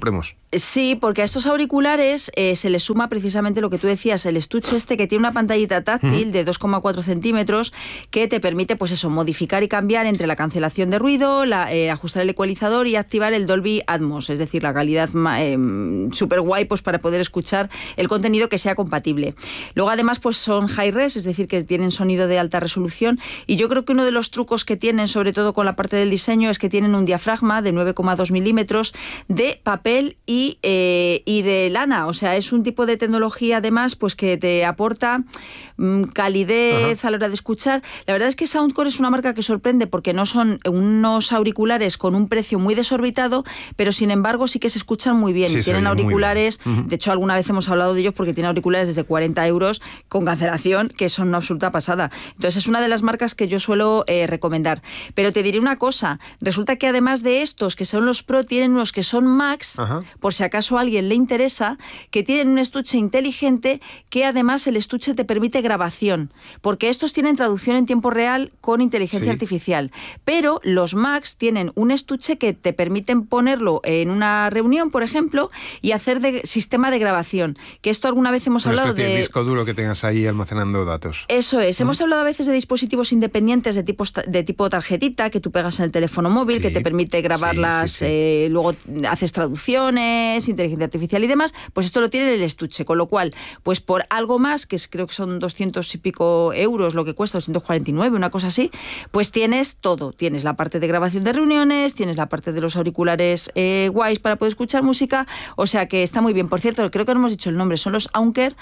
Sí, porque a estos auriculares se les suma precisamente lo que tú decías, el estuche que tiene una pantallita táctil de 2,4 centímetros que te permite, pues eso, modificar y cambiar entre la cancelación de ruido, ajustar el ecualizador y activar el Dolby Atmos, es decir, la calidad súper guay, pues para poder escuchar el contenido que sea compatible. Luego además pues son high-res, es decir, que tienen sonido de alta resolución, y yo creo que uno de los trucos que tienen, sobre todo con la parte del diseño, es que tienen un diafragma de 9,2 milímetros de papel y de lana, o sea, es un tipo de tecnología además pues que te aporta calidez a la hora de escuchar. La verdad es que Soundcore es una marca que sorprende porque no son unos auriculares con un precio muy desorbitado, pero sin embargo sí que se escuchan muy bien. Tienen auriculares, de hecho alguna vez hemos hablado de ellos porque tienen auriculares desde 40 euros con cancelación, que son una absoluta pasada. Entonces es una de las marcas que yo suelo recomendar. Pero te diré una cosa, resulta que además de estos que son los Pro, tienen unos que son Max, por si acaso a alguien le interesa, que tienen un estuche inteligente que además el estuche te permite grabación, porque estos tienen traducción en tiempo real con inteligencia artificial, pero los Max tienen un estuche que te permiten ponerlo en una reunión, por ejemplo, y hacer de sistema de grabación, que esto alguna vez hemos hablado de... disco duro que tengas ahí almacenando datos. Eso es, hemos hablado a veces de dispositivos independientes de tipo tarjetita que tú pegas en el teléfono móvil, que te permite grabarlas, luego haces traducciones, inteligencia artificial y demás, pues esto lo tiene en el estuche, con lo cual, pues por algo más, que creo que son 200 y pico euros lo que cuesta, 249, una cosa así, pues tienes todo, tienes la parte de grabación de reuniones, tienes la parte de los auriculares guays para poder escuchar música, o sea que está muy bien. Por cierto, creo que no hemos dicho el nombre, son los Anker,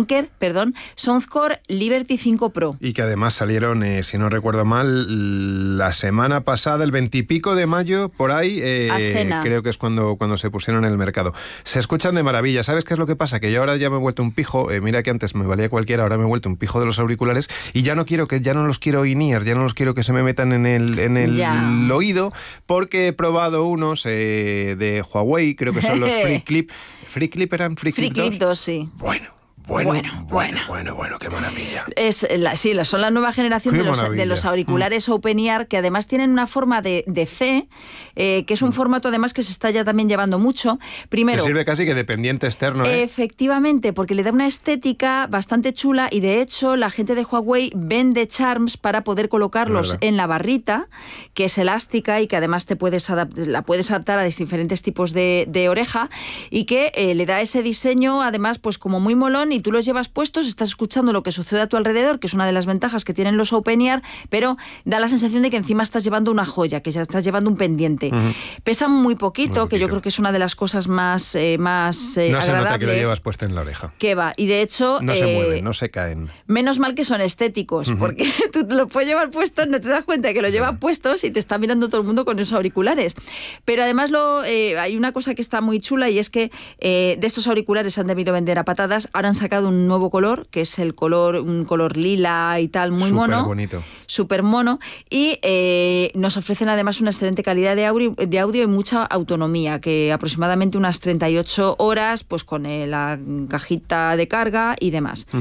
Soundcore Liberty 5 Pro. Y que además salieron, si no recuerdo mal, la semana pasada, el 20 y pico de mayo, por ahí, creo que es cuando se pusieron en el mercado. Se escuchan de maravilla. ¿Sabes qué es lo que pasa? Que yo ahora ya me he vuelto un pijo, mira que antes me valía cualquiera, ahora me he vuelto un pijo de los auriculares y ya no los quiero in-ear, ya no los quiero que se me metan en el oído, porque he probado unos de Huawei, creo que son los Free Clip. ¿Free Clip eran Free Clip 2? Sí. Bueno, qué maravilla. Son la nueva generación de los auriculares Open Ear, que además tienen una forma de C, que es un formato además que se está ya también llevando mucho. Primero, que sirve casi que de pendiente externo. Efectivamente, porque le da una estética bastante chula, y de hecho la gente de Huawei vende charms para poder colocarlos en la barrita, que es elástica y que además la puedes adaptar a diferentes tipos de oreja, y que le da ese diseño además pues como muy molón, y tú los llevas puestos, estás escuchando lo que sucede a tu alrededor, que es una de las ventajas que tienen los Open Ear, pero da la sensación de que encima estás llevando una joya, que ya estás llevando un pendiente. Pesan muy poquito, que yo creo que es una de las cosas más agradables. No se nota que lo llevas puesto en la oreja. Que va, y de hecho... No se mueven, no se caen. Menos mal que son estéticos, porque tú te lo puedes llevar puesto, no te das cuenta de que lo llevan puestos y te está mirando todo el mundo con esos auriculares. Pero además hay una cosa que está muy chula, y es que de estos auriculares se han debido vender a patadas. Ahora han sacado un nuevo color, que es un color lila y tal, muy mono. Súper bonito. Súper mono. Y nos ofrecen además una excelente calidad de audio y mucha autonomía, que aproximadamente unas 38 horas, pues con la cajita de carga y demás.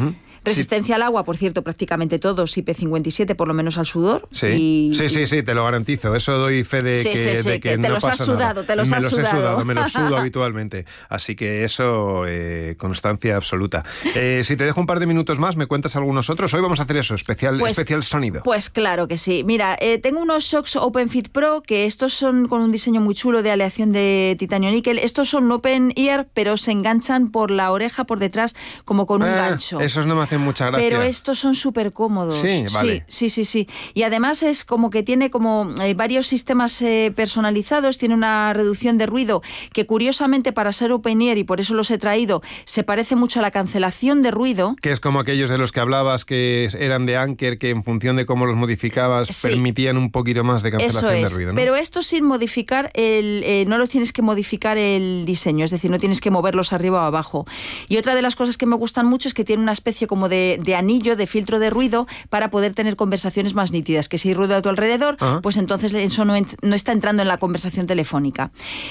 Resistencia al agua, por cierto, prácticamente todos, IP57, por lo menos al sudor. Sí, sí, te lo garantizo. Eso doy fe de que no pasa nada. Te los has sudado. Me los sudo habitualmente. Así que eso, constancia absoluta. Si te dejo un par de minutos más, ¿me cuentas algunos otros? Hoy vamos a hacer eso, especial sonido. Pues claro que sí. Mira, tengo unos Shocks OpenFit Pro, que estos son con un diseño muy chulo de aleación de titanio níquel. Estos son open ear, pero se enganchan por la oreja, por detrás, como con un gancho. Esos no me hacen mucha gracia. Pero estos son súper cómodos. Sí, vale. Sí. Y además es como que tiene como varios sistemas personalizados, tiene una reducción de ruido que curiosamente para ser open ear, y por eso los he traído, se parece mucho a la cancelación de ruido. Que es como aquellos de los que hablabas que eran de Anker, que en función de cómo los modificabas permitían un poquito más de cancelación de ruido, ¿no? Pero esto sin modificar no lo tienes que modificar el diseño, es decir, no tienes que moverlos arriba o abajo. Y otra de las cosas que me gustan mucho es que tiene una especie como de anillo, de filtro de ruido, para poder tener conversaciones más nítidas, que si hay ruido a tu alrededor, pues entonces eso no está entrando en la conversación telefónica.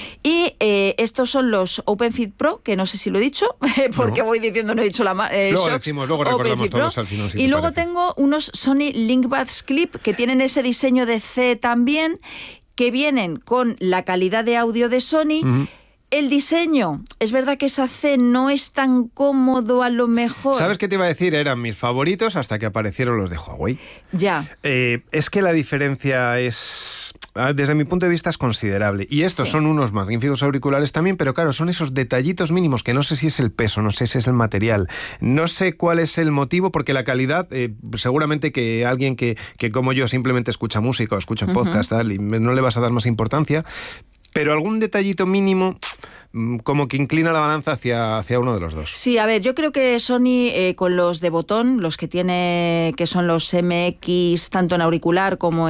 Y estos son los OpenFit Pro, que no sé si lo he dicho, porque voy diciendo, no he dicho la luego recordamos todos al final. Y luego tengo unos Sony LinkBuds Clip, que tienen ese diseño de C también, que vienen con la calidad de audio de Sony. El diseño, es verdad que esa C no es tan cómodo a lo mejor. ¿Sabes qué te iba a decir? Eran mis favoritos hasta que aparecieron los de Huawei. Ya. Es que la diferencia es, desde mi punto de vista, es considerable. Y estos son unos magníficos auriculares también, pero claro, son esos detallitos mínimos que no sé si es el peso, no sé si es el material, no sé cuál es el motivo, porque la calidad, seguramente que alguien que como yo simplemente escucha música o escucha podcast, tal, y no le vas a dar más importancia. Pero algún detallito mínimo como que inclina la balanza hacia uno de los dos. Sí, a ver, yo creo que Sony con los de botón, los que tiene, que son los MX, tanto en auricular como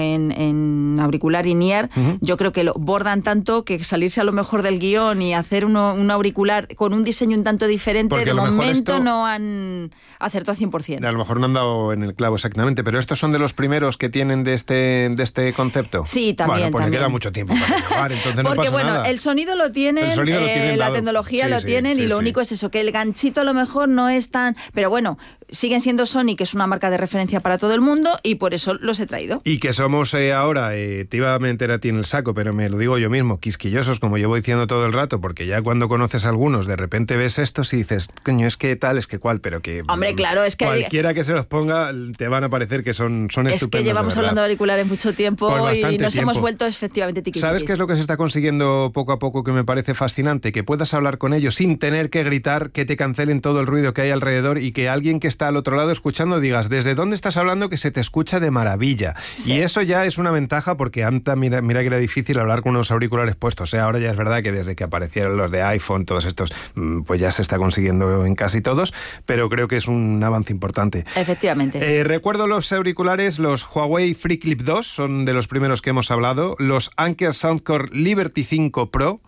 en auricular in-ear, yo creo que lo bordan tanto que salirse a lo mejor del guión y hacer un auricular con un diseño un tanto diferente, porque de momento no han acertado 100%. A lo mejor no han dado en el clavo exactamente, pero estos son de los primeros que tienen de este concepto. Sí, también. Bueno, pues también. Queda mucho tiempo para probar, entonces no porque pasa nada. El sonido lo tienen, la tecnología lo tienen, y lo único es eso, que el ganchito a lo mejor no es tan... Pero bueno, siguen siendo Sony, que es una marca de referencia para todo el mundo, y por eso los he traído. Y que somos ahora, te iba a meter a ti en el saco, pero me lo digo yo mismo, quisquillosos, como llevo diciendo todo el rato, porque ya cuando conoces a algunos, de repente ves estos y dices, coño, es que tal, es que cual, pero que... Hombre, claro, es que... Cualquiera que se los ponga, te van a parecer que son estupendos. Es que llevamos hablando de auriculares mucho tiempo y nos hemos vuelto efectivamente tiquitiquis. ¿Sabes qué es lo que se está consiguiendo poco a poco que me parece fascinante? Que puedas hablar con ellos sin tener que gritar, que te cancelen todo el ruido que hay alrededor, y que alguien que está al otro lado escuchando digas, ¿desde dónde estás hablando? Que se te escucha de maravilla. Sí. Y eso ya es una ventaja, porque antes, mira que era difícil hablar con unos auriculares puestos. Ahora ya es verdad que desde que aparecieron los de iPhone, todos estos, pues ya se está consiguiendo en casi todos, pero creo que es un avance importante. Efectivamente. Recuerdo los auriculares, los Huawei FreeClip 2, son de los primeros que hemos hablado, los Anker Soundcore Liberty 5 Pro,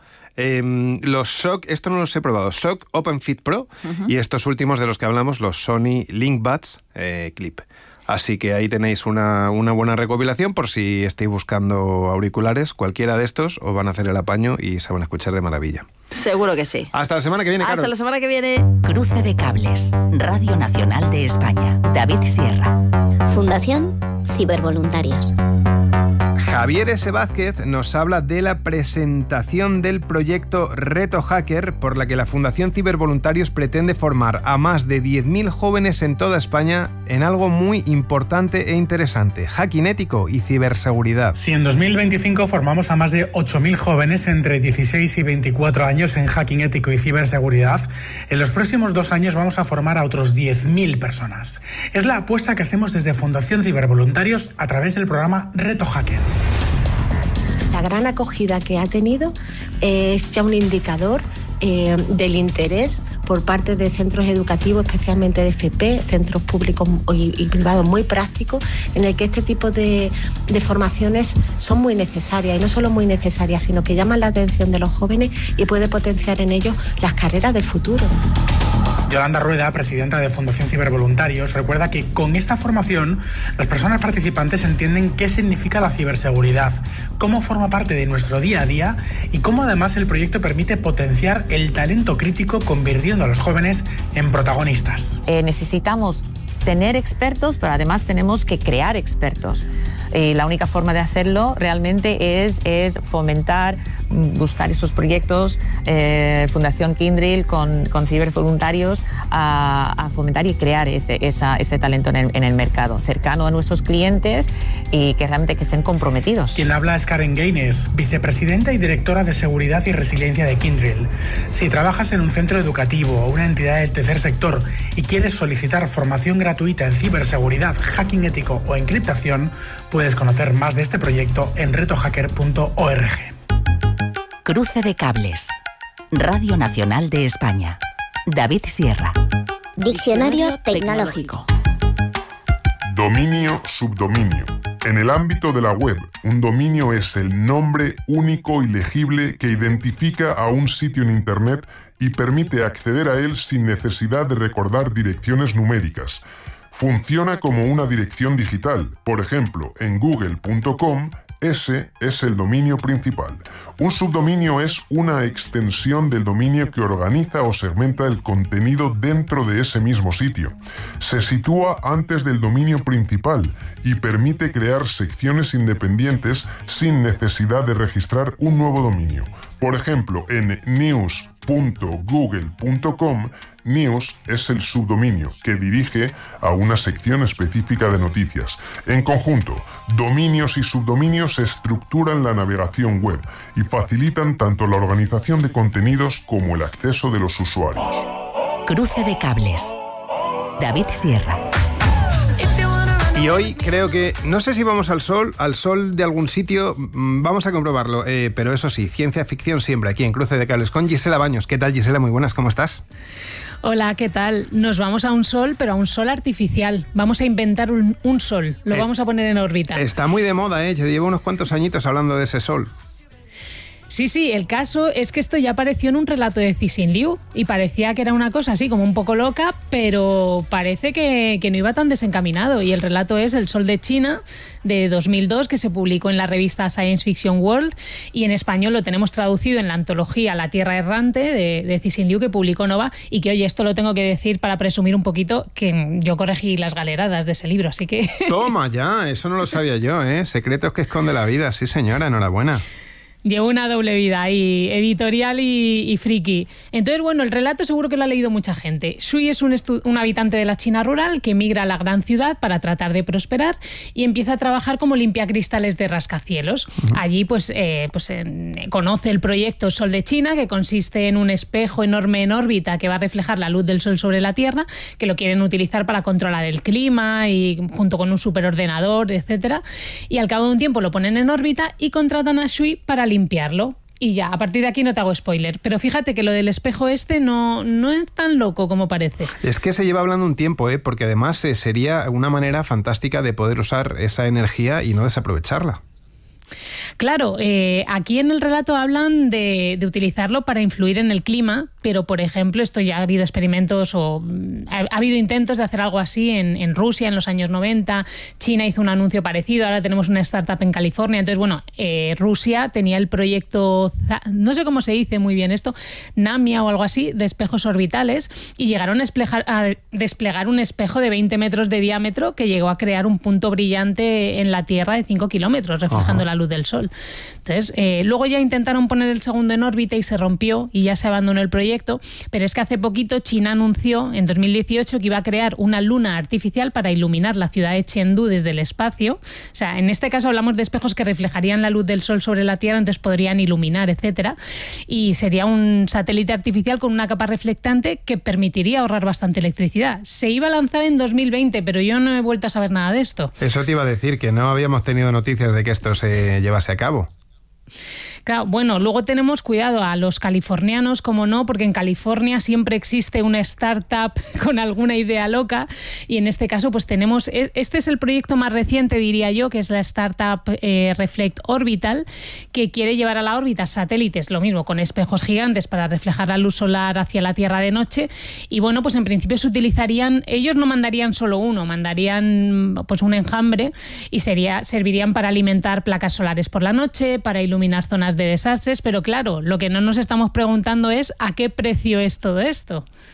los Shock, esto no los he probado, Shock OpenFit Pro, y estos últimos de los que hablamos, los Sony LinkBuds Clip. Así que ahí tenéis una buena recopilación por si estáis buscando auriculares. Cualquiera de estos os van a hacer el apaño y se van a escuchar de maravilla. Seguro que sí. Hasta la semana que viene, Carol. Hasta la semana que viene. Cruce de Cables, Radio Nacional de España. David Sierra. Fundación Cibervoluntarios. Javier S. Vázquez nos habla de la presentación del proyecto Reto Hacker, por la que la Fundación Cibervoluntarios pretende formar a más de 10.000 jóvenes en toda España en algo muy importante e interesante: hacking ético y ciberseguridad. Sí, en 2025 formamos a más de 8.000 jóvenes entre 16 y 24 años en hacking ético y ciberseguridad. En los próximos 2 años vamos a formar a otros 10.000 personas. Es la apuesta que hacemos desde Fundación Cibervoluntarios a través del programa Reto Hacker. La gran acogida que ha tenido es ya un indicador del interés por parte de centros educativos, especialmente de FP, centros públicos y privados muy prácticos, en el que este tipo de formaciones son muy necesarias, y no solo muy necesarias, sino que llaman la atención de los jóvenes y puede potenciar en ellos las carreras del futuro. Yolanda Rueda, presidenta de Fundación Cibervoluntarios, recuerda que con esta formación las personas participantes entienden qué significa la ciberseguridad, cómo forma parte de nuestro día a día y cómo además el proyecto permite potenciar el talento crítico, convirtiendo a los jóvenes en protagonistas. Necesitamos tener expertos, pero además tenemos que crear expertos. Y la única forma de hacerlo realmente es fomentar, buscar estos proyectos, Fundación Kindrill con cibervoluntarios a fomentar y crear ese talento en el mercado, cercano a nuestros clientes y que realmente que estén comprometidos. Quien habla es Karen Gaines, vicepresidenta y directora de Seguridad y Resiliencia de Kindrill. Si trabajas en un centro educativo o una entidad del tercer sector y quieres solicitar formación gratuita en ciberseguridad, hacking ético o encriptación, puedes conocer más de este proyecto en retohacker.org. Cruce de cables. Radio Nacional de España. David Sierra. Diccionario tecnológico. Dominio, subdominio. En el ámbito de la web, un dominio es el nombre único y legible que identifica a un sitio en Internet y permite acceder a él sin necesidad de recordar direcciones numéricas. Funciona como una dirección digital. Por ejemplo, en google.com, ese es el dominio principal. Un subdominio es una extensión del dominio que organiza o segmenta el contenido dentro de ese mismo sitio. Se sitúa antes del dominio principal y permite crear secciones independientes sin necesidad de registrar un nuevo dominio. Por ejemplo, en news.google.com, news es el subdominio que dirige a una sección específica de noticias. En conjunto, dominios y subdominios estructuran la navegación web y facilitan tanto la organización de contenidos como el acceso de los usuarios. Cruce de cables. David Sierra. Y hoy creo que, no sé si vamos al sol de algún sitio, vamos a comprobarlo, pero eso sí, ciencia ficción siempre aquí en Cruce de Cables con Gisela Baños. ¿Qué tal, Gisela? Muy buenas, ¿cómo estás? Hola, ¿qué tal? Nos vamos a un sol, pero a un sol artificial. Vamos a inventar un sol, lo vamos a poner en órbita. Está muy de moda, yo llevo unos cuantos añitos hablando de ese sol. Sí, el caso es que esto ya apareció en un relato de Cixin Liu y parecía que era una cosa así como un poco loca, pero parece que no iba tan desencaminado. Y el relato es El Sol de China, de 2002, que se publicó en la revista Science Fiction World, y en español lo tenemos traducido en la antología La Tierra Errante de Cixin Liu, que publicó Nova, y que, oye, esto lo tengo que decir para presumir un poquito, que yo corregí las galeradas de ese libro, así que... Toma ya, eso no lo sabía yo, secretos que esconde la vida, sí señora, enhorabuena. Llevo una doble vida ahí, editorial y friki. Entonces, bueno, el relato seguro que lo ha leído mucha gente. Shui es un habitante de la China rural que emigra a la gran ciudad para tratar de prosperar y empieza a trabajar como limpiacristales de rascacielos. Allí, conoce el proyecto Sol de China, que consiste en un espejo enorme en órbita que va a reflejar la luz del sol sobre la Tierra, que lo quieren utilizar para controlar el clima y junto con un superordenador, etcétera. Y al cabo de un tiempo lo ponen en órbita y contratan a Shui para limpiarlo. Y ya, a partir de aquí no te hago spoiler. Pero fíjate que lo del espejo no es tan loco como parece. Es que se lleva hablando un tiempo, porque además sería una manera fantástica de poder usar esa energía y no desaprovecharla. Claro, aquí en el relato hablan de utilizarlo para influir en el clima, pero por ejemplo, esto ya ha habido experimentos o ha habido intentos de hacer algo así en Rusia en los años 90, China hizo un anuncio parecido, ahora tenemos una startup en California, entonces bueno, Rusia tenía el proyecto, no sé cómo se dice muy bien esto, Namia o algo así, de espejos orbitales, y llegaron a desplegar un espejo de 20 metros de diámetro que llegó a crear un punto brillante en la Tierra de 5 kilómetros, reflejando la luz del sol. Entonces, luego ya intentaron poner el segundo en órbita y se rompió y ya se abandonó el proyecto, pero es que hace poquito China anunció en 2018 que iba a crear una luna artificial para iluminar la ciudad de Chengdu desde el espacio. O sea, en este caso hablamos de espejos que reflejarían la luz del sol sobre la Tierra, entonces podrían iluminar, etcétera, y sería un satélite artificial con una capa reflectante que permitiría ahorrar bastante electricidad. Se iba a lanzar en 2020, pero yo no he vuelto a saber nada de esto. Eso te iba a decir, que no habíamos tenido noticias de que esto se llevase a cabo. Claro, bueno, luego tenemos cuidado a los californianos, como no, porque en California siempre existe una startup con alguna idea loca y en este caso pues tenemos, este es el proyecto más reciente, diría yo, que es la startup Reflect Orbital, que quiere llevar a la órbita satélites, lo mismo, con espejos gigantes para reflejar la luz solar hacia la Tierra de noche y bueno, pues en principio se utilizarían, ellos no mandarían solo uno, mandarían pues un enjambre y servirían para alimentar placas solares por la noche, para iluminar zonas de desastres, pero claro, lo que no nos estamos preguntando es ¿a qué precio es todo esto?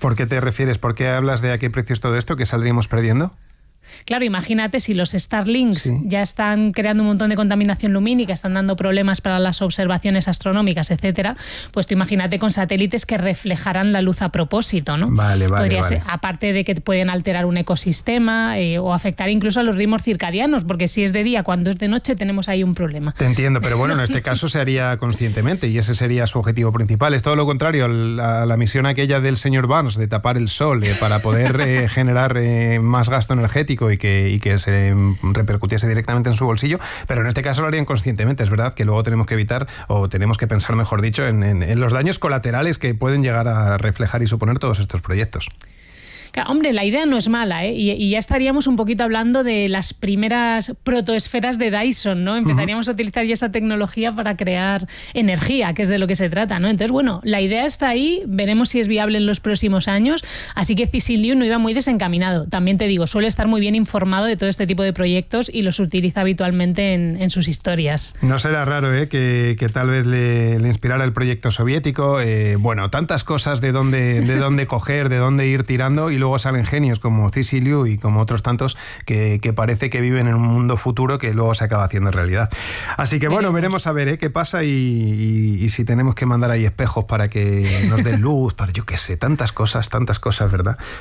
¿Por qué te refieres? ¿Por qué hablas de a qué precio es todo esto que saldríamos perdiendo? Claro, imagínate si los Starlinks ya están creando un montón de contaminación lumínica, están dando problemas para las observaciones astronómicas, etcétera, pues tú imagínate con satélites que reflejarán la luz a propósito, ¿no? Podría ser, aparte de que pueden alterar un ecosistema o afectar incluso a los ritmos circadianos, porque si es de día, cuando es de noche tenemos ahí un problema. Te entiendo, pero bueno, en este caso se haría conscientemente y ese sería su objetivo principal. Es todo lo contrario a la misión aquella del señor Burns de tapar el sol para poder generar más gasto energético y que se repercutiese directamente en su bolsillo, pero en este caso lo harían conscientemente. Es verdad que luego tenemos que evitar, o tenemos que pensar, mejor dicho, en los daños colaterales que pueden llegar a reflejar y suponer todos estos proyectos. Claro, hombre, la idea no es mala, ¿eh? Y ya estaríamos un poquito hablando de las primeras protoesferas de Dyson, ¿no? Empezaríamos a utilizar ya esa tecnología para crear energía, que es de lo que se trata, ¿no? Entonces, bueno, la idea está ahí, veremos si es viable en los próximos años, así que C.C. Liu no iba muy desencaminado. También te digo, suele estar muy bien informado de todo este tipo de proyectos y los utiliza habitualmente en sus historias. No será raro, que tal vez le inspirara el proyecto soviético. Bueno, tantas cosas de dónde coger, de dónde ir tirando, y luego salen genios como C.C. Liu y como otros tantos que parece que viven en un mundo futuro que luego se acaba haciendo realidad. Así que bueno, veremos a ver qué pasa y si tenemos que mandar ahí espejos para que nos den luz, para yo qué sé, tantas cosas, ¿verdad?